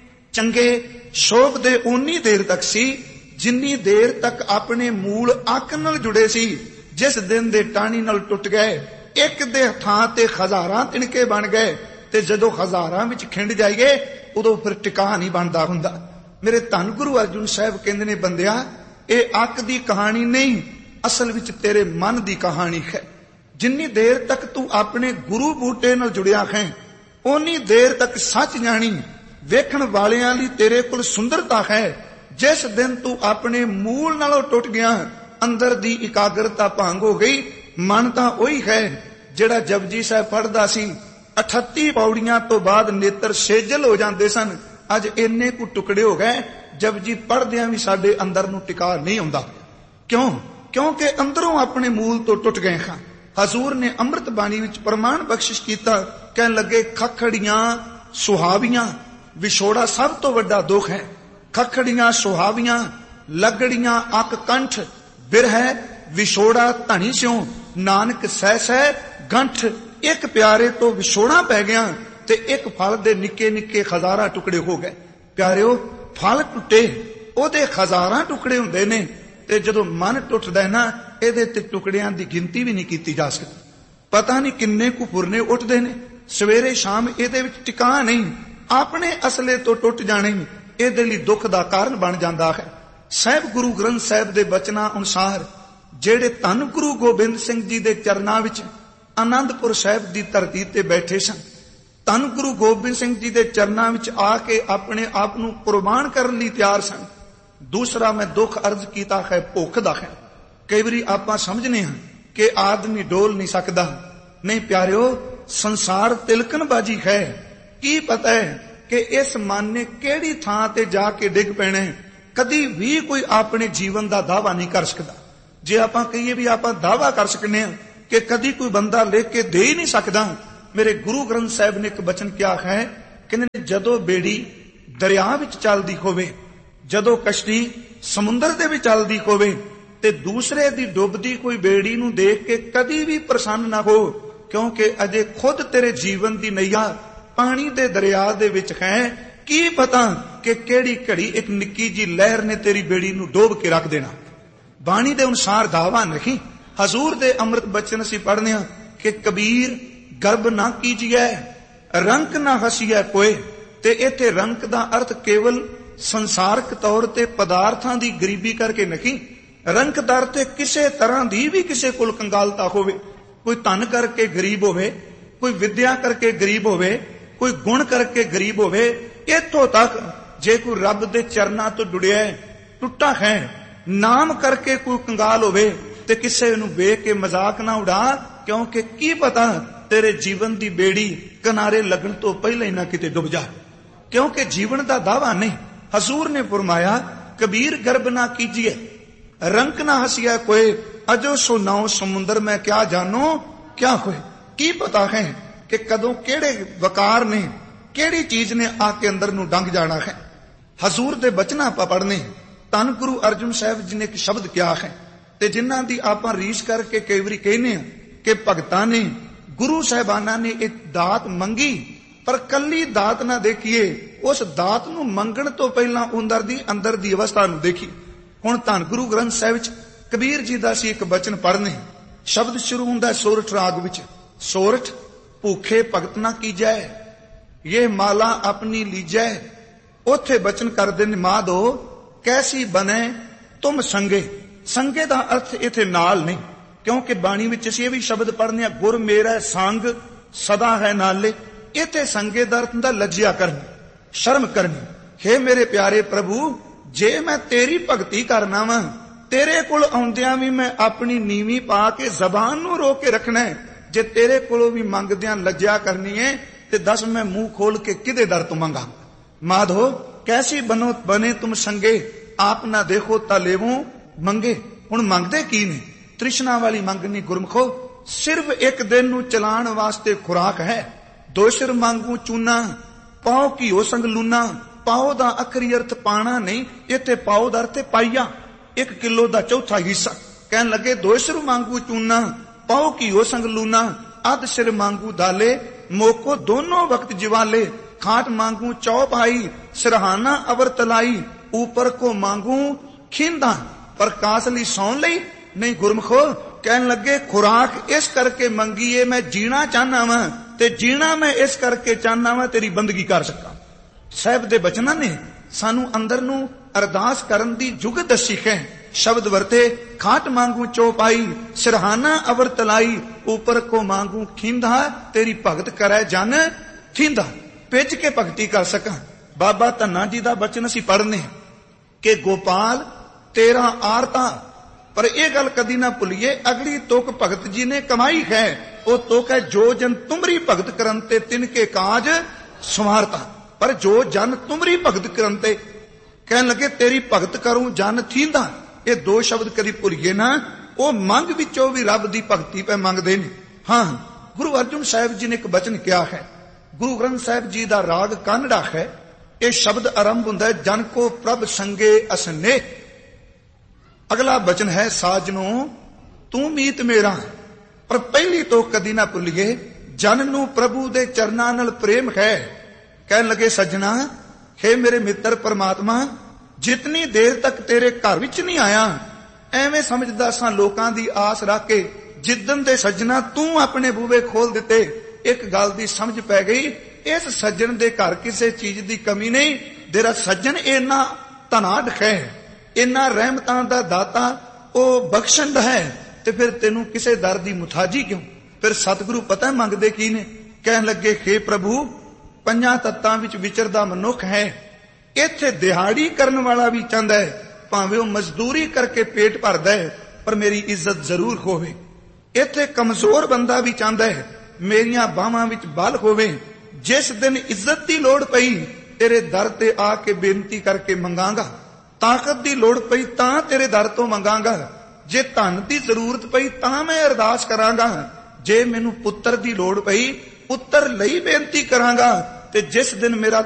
ਚੰਗੇ ਸ਼ੋਭ ਦੇ ਉਨੀ ਦੇਰ ਤੱਕ ਸੀ ਜਿੰਨੀ ਦੇਰ ਤੱਕ ਆਪਣੇ ਮੂਲ ਅੱਕ ਨਾਲ ਜੁੜੇ ਸੀ। ਜਿਸ ਦਿਨ ਦੇ ਟਾਹਣੀ ਨਾਲ ਟੁੱਟ ਗਏ, ਇੱਕ ਦੇ ਥਾਂ ਤੇ ਹਜ਼ਾਰਾਂ ਤਿਣਕੇ ਬਣ ਗਏ, ਤੇ ਜਦੋਂ ਹਜ਼ਾਰਾਂ ਵਿੱਚ ਖਿੰਡ ਜਾਈਏ ਉਦੋਂ ਫਿਰ ਟਿਕਾ ਨਹੀਂ ਬਣਦਾ ਹੁੰਦਾ। ਮੇਰੇ ਧੰਨ ਗੁਰੂ ਅਰਜਨ ਸਾਹਿਬ ਕਹਿੰਦੇ ਨੇ, ਬੰਦਿਆ ਇਹ ਅੱਕ ਦੀ ਕਹਾਣੀ ਨਹੀਂ, ਅਸਲ ਵਿੱਚ ਤੇਰੇ ਮਨ ਦੀ ਕਹਾਣੀ ਹੈ। ਜਿੰਨੀ ਦੇਰ ਤੱਕ ਤੂੰ ਆਪਣੇ ਗੁਰੂ ਬੂਟੇ ਨਾਲ ਜੁੜਿਆ ਹੈ, ਓਨੀ ਦੇਰ ਤੱਕ ਸੱਚ ਜਾਣੀ ਵੇਖਣ ਵਾਲਿਆਂ ਲਈ ਤੇਰੇ ਕੋਲ ਸੁੰਦਰਤਾ ਹੈ। ਜਿਸ ਦਿਨ ਤੂੰ ਆਪਣੇ ਮੂਲ ਨਾਲੋਂ ਟੁੱਟ ਗਿਆ, ਅੰਦਰ ਦੀ ਇਕਾਗਰਤਾ ਭੰਗ ਹੋ ਗਈ। ਮਨ ਤਾਂ ਉਹੀ ਹੈ ਜਿਹੜਾ ਜਪਜੀ ਸਾਹਿਬ ਪੜ੍ਹਦਾ ਸੀ, 38 ਪੌੜੀਆਂ ਤੋਂ ਬਾਅਦ ਨੇਤਰ ਸੇਜਲ ਹੋ ਜਾਂਦੇ ਸਨ। ਅੱਜ ਇੰਨੇ ਕੁ ਟੁਕੜੇ ਹੋ ਗਏ, ਜਪਜੀ ਪੜ੍ਹਦਿਆਂ ਵੀ ਸਾਡੇ ਅੰਦਰ ਨੂੰ ਟਿਕਾ ਨਹੀਂ ਆਉਂਦਾ। ਕਿਉਂ? ਕਿਉਂਕਿ ਅੰਦਰੋਂ ਆਪਣੇ ਮੂਲ ਤੋਂ ਟੁੱਟ ਗਏ ਹਾਂ। ਹਜ਼ੂਰ ਨੇ ਅੰਮ੍ਰਿਤ ਬਾਣੀ ਵਿੱਚ ਪ੍ਰਮਾਣ ਬਖਸ਼ਿਸ਼ ਕੀਤਾ, ਕਹਿਣ ਲੱਗੇ ਖਖੜੀਆਂ ਸੁਹਾਵੀਆਂ, ਵਿਛੋੜਾ ਸਭ ਤੋਂ ਵੱਡਾ ਦੁੱਖ ਹੈ। ਖਖੜੀਆਂ ਸੁਹਾਵੀਆਂ, ਲੱਗੜੀਆਂ ਅੱਕ ਕੰਠ, ਬਿਰਹਿ ਵਿਛੋੜਾ ਧਣੀ ਸਿਉ, ਨਾਨਕ ਸਹਿ ਸਹਿ ਗੰਠ। ਇੱਕ ਪਿਆਰੇ ਤੋਂ ਵਿਛੋੜਾ ਪੈ ਗਿਆ ਤੇ ਇੱਕ ਫਲ ਦੇ ਨਿੱਕੇ ਨਿੱਕੇ ਹਜ਼ਾਰਾਂ ਟੁਕੜੇ ਹੋ ਗਏ। ਪਿਆਰਿਓ, ਫਲ ਟੁੱਟੇ ਉਹਦੇ ਹਜ਼ਾਰਾਂ ਟੁਕੜੇ ਹੁੰਦੇ ਨੇ, ਤੇ ਜਦੋਂ ਮਨ ਟੁੱਟਦਾ ਹੈ ਨਾ, ਇਹਦੇ ਤੇ ਟੁਕੜਿਆਂ ਦੀ ਗਿਣਤੀ ਵੀ ਨਹੀਂ ਕੀਤੀ ਜਾ ਸਕਦੀ। ਪਤਾ ਨਹੀਂ ਕਿੰਨੇ ਕੁ ਫੁਰਨੇ ਉੱਠਦੇ ਨੇ, ਸਵੇਰੇ ਸ਼ਾਮ ਇਹਦੇ ਵਿੱਚ ਟਿਕਾ ਨਹੀਂ। ਆਪਣੇ ਅਸਲੇ ਤੋਂ ਟੁੱਟ ਜਾਣੇ ਇਹਦੇ ਲਈ ਦੁੱਖ ਦਾ ਕਾਰਨ ਬਣ ਜਾਂਦਾ ਹੈ। ਸਾਹਿਬ ਗੁਰੂ ਗ੍ਰੰਥ ਸਾਹਿਬ ਦੇ ਬਚਨਾਂ ਅਨੁਸਾਰ ਜਿਹੜੇ ਧੰਨ ਗੁਰੂ ਗੋਬਿੰਦ ਸਿੰਘ ਜੀ ਦੇ ਚਰਨਾਂ ਵਿੱਚ ਆਨੰਦਪੁਰ ਸਾਹਿਬ ਦੀ ਧਰਤੀ ਤੇ ਬੈਠੇ ਸਨ, ਧੰਨ ਗੁਰੂ ਗੋਬਿੰਦ ਸਿੰਘ ਜੀ ਦੇ ਚਰਨਾਂ ਵਿੱਚ ਆ ਕੇ ਆਪਣੇ ਆਪ ਨੂੰ ਕੁਰਬਾਨ ਕਰਨ ਲਈ ਤਿਆਰ ਸਨ। ਦੂਸਰਾ ਮੈਂ ਦੁੱਖ ਅਰਜ਼ ਕੀਤਾ ਹੈ ਭੁੱਖ ਦਾ ਹੈ। ਕਈ ਵਾਰੀ ਆਪਾਂ ਸਮਝਨੇ ਹਾਂ ਕਿ ਆਦਮੀ ਡੋਲ ਨਹੀਂ ਸਕਦਾ। ਨਹੀਂ ਪਿਆਰਿਓ, ਸੰਸਾਰ ਤਿਲਕਣਬਾਜੀ ਹੈ। ਕੀ ਪਤਾ ਹੈ ਕਿ ਇਸ ਮਨ ਨੇ ਕਿਹੜੀ ਥਾਂ ਤੇ ਜਾ ਕੇ ਡਿੱਗ ਪੈਣਾ। ਕਦੀ ਵੀ ਕੋਈ ਆਪਣੇ ਜੀਵਨ ਦਾ ਦਾਅਵਾ ਨਹੀਂ ਕਰ ਸਕਦਾ। ਜੇ ਆਪਾਂ ਕਹੀਏ ਵੀ ਆਪਾਂ ਦਾਅਵਾ ਕਰ ਸਕਨੇ ਆ ਕਿ ਕਦੀ ਕੋਈ ਬੰਦਾ ਲਿਖ ਕੇ ਦੇ ਹੀ ਨਹੀਂ ਸਕਦਾ। ਮੇਰੇ ਗੁਰੂ ਗ੍ਰੰਥ ਸਾਹਿਬ ਨੇ ਇੱਕ ਬਚਨ ਕਿਹਾ ਹੈ, ਕਹਿੰਦੇ ਜਦੋਂ ਬੇੜੀ ਦਰਿਆ ਵਿੱਚ ਚੱਲਦੀ ਹੋਵੇ, ਜਦੋਂ ਕਸ਼ਤੀ ਸਮੁੰਦਰ ਦੇ ਵਿੱਚ ਚੱਲਦੀ ਹੋਵੇ ਤੇ ਦੂਸਰੇ ਦੀ ਡੁੱਬਦੀ ਕੋਈ ਬੇੜੀ ਨੂੰ ਦੇਖ ਕੇ ਕਦੀ ਵੀ ਪ੍ਰਸੰਨ ਨਾ ਹੋ, ਕਿਉਂਕਿ ਅਜੇ ਖੁਦ ਤੇਰੇ ਜੀਵਨ ਦੀ ਨਈਆ ਪਾਣੀ ਦੇ ਦਰਿਆ ਦੇ ਵਿੱਚ ਹੈ। ਕੀ ਪਤਾ ਕਿ ਕਿਹੜੀ ਘੜੀ ਇੱਕ ਨਿੱਕੀ ਜੀ ਲਹਿਰ ਨੇ ਤੇਰੀ ਬੇੜੀ ਨੂੰ ਡੋਬ ਕੇ ਰੱਖ ਦੇਣਾ। ਬਾਣੀ ਦੇ ਅਨੁਸਾਰ ਦਾਵਾ ਨਹੀਂ। ਹਜ਼ੂਰ ਦੇ ਅੰਮ੍ਰਿਤ ਬਚਨ ਅਸੀਂ ਪੜ੍ਹਦੇ ਹਾਂ ਕਿ ਕਬੀਰ ਗਰਬ ਨਾ ਕੀਜੀਐ, ਰੰਕ ਨਾ ਹਸੀਐ ਕੋਏ। ਤੇ ਇੱਥੇ ਰੰਕ ਦਾ ਅਰਥ ਕੇਵਲ ਸੰਸਾਰਕ ਤੌਰ ਤੇ ਪਦਾਰਥਾਂ ਦੀ ਗਰੀਬੀ ਕਰਕੇ ਨਹੀਂ। ਰੰਕ ਦਾ ਅਰਥ ਕਿਸੇ ਤਰ੍ਹਾਂ ਦੀ ਵੀ ਕਿਸੇ ਕੋਲ ਕੰਗਾਲਤਾ ਹੋਵੇ, ਕੋਈ ਧਨ ਕਰਕੇ ਗਰੀਬ ਹੋਵੇ, ਕੋਈ ਵਿਦਿਆ ਕਰਕੇ ਗਰੀਬ ਹੋਵੇ, ਕੋਈ ਗੁਣ ਕਰਕੇ ਗਰੀਬ ਹੋਵੇ। ਇੱਥੋਂ ਤੱਕ ਜੇ ਕੋਈ ਰੱਬ ਦੇ ਚਰਨਾਂ ਤੋਂ ਜੁੜਿਆ ਟੁੱਟਾ ਹੈ, ਨਾਮ ਕਰਕੇ ਕੋਈ ਕੰਗਾਲ ਹੋਵੇ ਤੇ ਕਿਸੇ ਨੂੰ ਵੇਖ ਕੇ ਮਜ਼ਾਕ ਨਾ ਉਡਾ, ਕਿਉਂਕਿ ਕੀ ਪਤਾ ਤੇਰੇ ਜੀਵਨ ਦੀ ਬੇੜੀ ਕਿਨਾਰੇ ਲੱਗਣ ਤੋਂ ਪਹਿਲਾਂ ਹੀ ਨਾ ਕਿਤੇ ਡੁੱਬ ਜਾ। ਕਿਉਂਕਿ ਜੀਵਨ ਦਾ ਦਾਵਾ ਨਹੀਂ। ਹਜ਼ੂਰ ਨੇ ਫਰਮਾਇਆ ਕਬੀਰ ਗਰਬ ਨਾ ਕੀਜੀਏ, ਰੰਕ ਨਾ ਹਸੀਆ ਕੋਏ, ਅਜੋ ਸੋ ਨਾਉ ਸਮੁੰਦਰ ਮੈਂ ਕਿਆ ਜਾਨੋ ਕਿਆ ਹੋਏ। ਕੀ ਪਤਾ ਹੈ ਕਿ ਕਦੋਂ ਕਿਹੜੇ ਵਕਾਰ ਨੇ, ਕਿਹੜੀ ਚੀਜ਼ ਨੇ ਆ ਕੇ ਅੰਦਰ ਨੂੰ ਡੰਗ ਜਾਣਾ ਹੈ। ਹਜ਼ੂਰ ਦੇ ਬਚਨਾਂ ਆਪਾਂ ਪੜ੍ਹਨੇ। ਧੰਨ ਗੁਰੂ ਅਰਜਨ ਸਾਹਿਬ ਜੀ ਨੇ ਇੱਕ ਸ਼ਬਦ ਕਿਹਾ ਹੈ ਤੇ ਜਿਨ੍ਹਾਂ ਦੀ ਆਪਾਂ ਰੀਸ ਕਰਕੇ ਕਈ ਵਾਰੀ ਕਹਿੰਦੇ ਆ ਕਿ ਭਗਤਾਂ ਨੇ, ਗੁਰੂ ਸਾਹਿਬਾਨਾਂ ਨੇ ਇੱਕ ਦਾਤ ਮੰਗੀ, ਪਰ ਕੱਲੀ ਦਾਤ ਨਾ ਦੇਖੀਏ, ਉਸ ਦਾਤ ਨੂੰ ਮੰਗਣ ਤੋਂ ਪਹਿਲਾਂ ਅੰਦਰ ਦੀ ਅਵਸਥਾ ਨੂੰ ਦੇਖੀ। ਹੁਣ ਧੰਨ ਗੁਰੂ ਗ੍ਰੰਥ ਸਾਹਿਬ ਵਿੱਚ ਕਬੀਰ ਜੀ ਦਾ ਅਸੀਂ ਇੱਕ ਬਚਨ ਪੜ੍ਹਨੇ। ਸ਼ਬਦ ਸ਼ੁਰੂ ਹੁੰਦਾ ਸੋਰਠ ਰਾਗ ਵਿੱਚ। ਸੋਰਠ ਭੂਖੇ ਭਗਤ ਨਾ ਕੀਜੈ, ਇਹ ਮਾਲਾ ਆਪਣੀ ਲੀਜੈ। ਉੱਥੇ ਬਚਨ ਕਰਦੇ ਨੇ ਮਾਧੋ ਕੈਸੀ ਬਨੇ ਤੁਮ ਸੰਗੇ। ਸੰਗੇ ਦਾ ਅਰਥ ਇੱਥੇ ਨਾਲ ਨਹੀਂ, ਕਿਉਂਕਿ ਬਾਣੀ ਵਿੱਚ ਅਸੀਂ ਇਹ ਵੀ ਸ਼ਬਦ ਪੜ੍ਹਨੇ ਆ, ਗੁਰ ਮੇਰਾ ਸੰਗ ਸਦਾ ਹੈ ਨਾਲੇ। ਇੱਥੇ ਸੰਗੇ ਦਾ ਅਰਥ ਹੁੰਦਾ ਲੱਜਿਆ ਕਰਨੀ, ਸ਼ਰਮ ਕਰਨੀ। ਹੇ ਮੇਰੇ ਪਿਆਰੇ ਪ੍ਰਭੂ, ਜੇ ਮੈਂ ਤੇਰੀ ਭਗਤੀ ਕਰਨਾ ਵਾ, ਤੇਰੇ ਕੋਲ ਆਉਂਦਿਆਂ ਵੀ ਮੈਂ ਆਪਣੀ ਨੀਵੀਂ ਪਾ ਕੇ ਜ਼ਬਾਨ ਨੂੰ ਰੋਕ ਕੇ ਰੱਖਣਾ ਹੈ। ਜੇ ਤੇਰੇ ਕੋਲੋਂ ਵੀ ਮੰਗਦਿਆਂ ਲੱਜਿਆ ਕਰਨੀ ਹੈ ਤੇ ਦੱਸ ਮੈਂ ਮੂੰਹ ਖੋਲ ਕੇ ਕਿਹਦੇ ਦਰ ਤੋਂ ਮੰਗਾ। ਮਾਧੋ ਕੈਸੀ ਬਨੇ ਤੁਮ ਸੰਗੇ, ਆਪ ਨਾ ਦੇਖੋ ਤਾਂ ਲੇਵੋ ਮੰਗੇ। ਹੁਣ ਮੰਗਦੇ ਕੀ ਨੇ? ਤ੍ਰਿਸ਼ਨਾ ਵਾਲੀ ਮੰਗਣੀ ਗੁਰਮਖੋ ਸਿਰਫ ਇੱਕ ਦਿਨ ਨੂੰ ਚਲਾਉਣ ਵਾਸਤੇ ਖੁਰਾਕ ਹੈ। ਦੋਸ਼ਰ ਮੰਗੂ ਚੂਨਾ, ਪਾਓ ਘੀਓ ਸੰਗ ਲੂਨਾ। ਪਾਓ ਦਾ ਅਖਰੀ ਅਰਥ ਪਾਣਾ ਨਹੀਂ, ਇੱਥੇ ਪਾਓ ਦਾ ਅਰਥ ਪਾਈਆ, 1 ਕਿਲੋ ਦਾ ਚੌਥਾ ਹਿੱਸਾ। ਕਹਿਣ ਲੱਗੇ ਦੋਸ਼ਰ ਮੰਗੂ ਚੂਨਾ, ਪਾਓ ਘੀਓ ਸੰਗ ਲੂਨਾ। ਅਧ ਸਿਰ ਮੰਗੂ ਦਾਲੇ, ਮੋਕੋ ਦੋਨੋਂ ਵਕਤ ਜਿਵਾਲੇ। ਖਾਟ ਮੰਗੂ ਚੌਪਾਈ, ਸਿਰਹਾਨਾ ਅਵਰ ਤਲਾਈ। ऊपर को मांगू खींदा, प्रकाश ਲਈ ਸੌਣ ਲਈ ਨਹੀਂ। ਗੁਰਮਖੋ ਕਹਿਣ ਲੱਗੇ ਖੁਰਾਕ ਇਸ ਕਰਕੇ ਮੰਗੀਏ, ਮੈਂ ਜੀਣਾ ਚਾਹਨਾ ਵਾਂ ਤੇ ਜੀਣਾ ਮੈਂ ਇਸ ਕਰਕੇ ਚਾਹਨਾ ਵਾਂ ਤੇਰੀ ਬੰਦਗੀ ਕਰ ਸਕਾਂ। ਸਾਹਿਬ ਦੇ ਬਚਨਾਂ ਨੇ ਸਾਨੂੰ ਅੰਦਰ ਨੂੰ ਅਰਦਾਸ ਕਰਨ ਦੀ ਜੁਗਤ ਦੱਸੀ ਹੈ। ਸ਼ਬਦ ਵਰਤੇ ਖਾਟ ਮੰਗੂ ਚੌਪਾਈ, ਸਿਰਹਾਨਾ ਅਵਰ ਤਲਾਈ। ऊपर को मांगू खींदा, तेरी भगत करे जन थींदा। ਭਿੱਜ ਕੇ ਭਗਤੀ ਕਰ ਸਕਾਂ। ਬਾਬਾ ਧੰਨਾ ਜੀ ਦਾ ਬਚਨ ਅਸੀਂ ਪੜ੍ਹਨੇ ਕਿ ਗੋਪਾਲ ਤੇਰਾ ਆਰਤਾ। ਪਰ ਇਹ ਗੱਲ ਕਦੀ ਨਾ ਭੁੱਲੀਏ, ਅਗਲੀ ਤੁਕ ਭਗਤ ਜੀ ਨੇ ਕਮਾਈ ਹੈ। ਉਹ ਤੁਕ ਹੈ ਜੋ ਜਨ ਤੁਮਰੀ ਭਗਤ ਕਰਨ ਤੇ ਤਿਨਕੇ ਕਾਜ ਸਮਾਰਤਾ। ਪਰ ਜੋ ਜਨ ਤੁਮਰੀ ਭਗਤ ਕਰਨ ਤੇ, ਕਹਿਣ ਲੱਗੇ ਤੇਰੀ ਭਗਤ ਕਰੂੰ ਜਨ ਥੀਂਦਾ। ਇਹ ਦੋ ਸ਼ਬਦ ਕਦੀ ਭੁੱਲੀਏ ਨਾ। ਉਹ ਮੰਗ ਵਿੱਚੋਂ ਵੀ ਰੱਬ ਦੀ ਭਗਤੀ ਪੈ ਮੰਗਦੇ ਨੇ। ਹਾਂ, ਗੁਰੂ ਅਰਜਨ ਸਾਹਿਬ ਜੀ ਨੇ ਇੱਕ ਬਚਨ ਕਿਹਾ ਹੈ। ਗੁਰੂ ਗ੍ਰੰਥ ਸਾਹਿਬ ਜੀ ਦਾ ਰਾਗ ਕਾਨੜਾ ਹੈ। ਇਹ ਸ਼ਬਦ ਆਰੰਭ ਹੁੰਦਾ ਹੈ ਜਨ ਕੋ ਪ੍ਰਭ ਸੰਗੇ ਅਸਨੇ। ਅਗਲਾ ਬਚਨ ਹੈ ਸਾਜਨੋ ਤੂੰ ਮੀਤ ਮੇਰਾ। ਪਰ ਪਹਿਲੀ ਤੋਂ ਕਦੀ ਨਾ ਭੁੱਲੀਏ, ਜਨ ਨੂੰ ਪ੍ਰਭੂ ਦੇ ਚਰਨਾਂ ਨਾਲ ਪ੍ਰੇਮ ਹੈ। ਕਹਿਣ ਲੱਗੇ ਸੱਜਣਾ, ਹੇ ਮੇਰੇ ਮਿੱਤਰ ਪਰਮਾਤਮਾ, ਜਿਤਨੀ ਦੇਰ ਤੱਕ ਤੇਰੇ ਘਰ ਵਿੱਚ ਨਹੀਂ ਆਇਆ, ਐਵੇਂ ਸਮਝਦਾ ਸਾਂ ਲੋਕਾਂ ਦੀ ਆਸ ਰੱਖ ਕੇ। ਜਿੱਦਨ ਦੇ ਸੱਜਣਾ ਤੂੰ ਆਪਣੇ ਬੂਹੇ ਖੋਲ ਦਿੱਤੇ, ਇੱਕ ਗੱਲ ਦੀ ਸਮਝ ਪੈ ਗਈ, ਇਸ ਸੱਜਣ ਦੇ ਘਰ ਕਿਸੇ ਚੀਜ਼ ਦੀ ਕਮੀ ਨਹੀਂ। ਤੇਰਾ ਸੱਜਣ ਇੰਨਾ ਧਨਾਢ ਹੈ, ਇੰਨਾ ਰਹਿਮਤਾਂ ਦਾ ਦਾਤਾ, ਉਹ ਬਖਸ਼ੰਦ ਹੈ, ਤੇ ਫਿਰ ਤੈਨੂੰ ਕਿਸੇ ਦਰ ਦੀ ਮੁਤਾਜੀ ਕਿਉਂ? ਫਿਰ ਸਤਿਗੁਰੂ ਪਤਾ ਮੰਗਦੇ ਕੀ ਨੇ? ਕਹਿਣ ਲੱਗੇ ਹੇ ਪ੍ਰਭੂ, 5 ਤੱਤਾਂ ਵਿੱਚ ਵਿਚਰਦਾ ਮਨੁੱਖ ਹੈ। ਇੱਥੇ ਦਿਹਾੜੀ ਕਰਨ ਵਾਲਾ ਵੀ ਚਾਹੁੰਦਾ ਹੈ, ਭਾਵੇਂ ਉਹ ਮਜ਼ਦੂਰੀ ਕਰਕੇ ਪੇਟ ਭਰਦਾ ਹੈ, ਪਰ ਮੇਰੀ ਇੱਜ਼ਤ ਜ਼ਰੂਰ ਹੋਵੇ। ਇੱਥੇ ਕਮਜ਼ੋਰ ਬੰਦਾ ਵੀ ਚਾਹੁੰਦਾ ਹੈ, ਮੇਰੀਆਂ ਬਾਹਾਂ ਵਿੱਚ ਬਲ ਹੋਵੇ। ਜਿਸ ਦਿਨ ਇੱਜ਼ਤ ਦੀ ਲੋੜ ਪਈ ਤੇਰੇ ਦਰ ਤੇ ਆ ਕੇ ਬੇਨਤੀ ਕਰਕੇ ਮੰਗਾਂਗਾ। ਤਾਕਤ ਦੀ ਲੋੜ ਪਈ ਤਾਂ ਤੇਰੇ ਦਰ ਤੋਂ ਮੰਗਾਂਗਾ। ਜੇ ਧਨ ਦੀ ਜ਼ਰੂਰਤ ਪਈ ਤਾਂ ਮੈਂ ਅਰਦਾਸ ਕਰਾਂਗਾ। ਜੇ ਮੈਨੂੰ ਪੁੱਤਰ ਦੀ ਲੋੜ ਪਈ ਪੁੱਤਰ ਲਈ ਬੇਨਤੀ ਕਰਾਂਗਾ। ਤੇ ਜਿਸ ਦਿਨ ਮੇਰਾ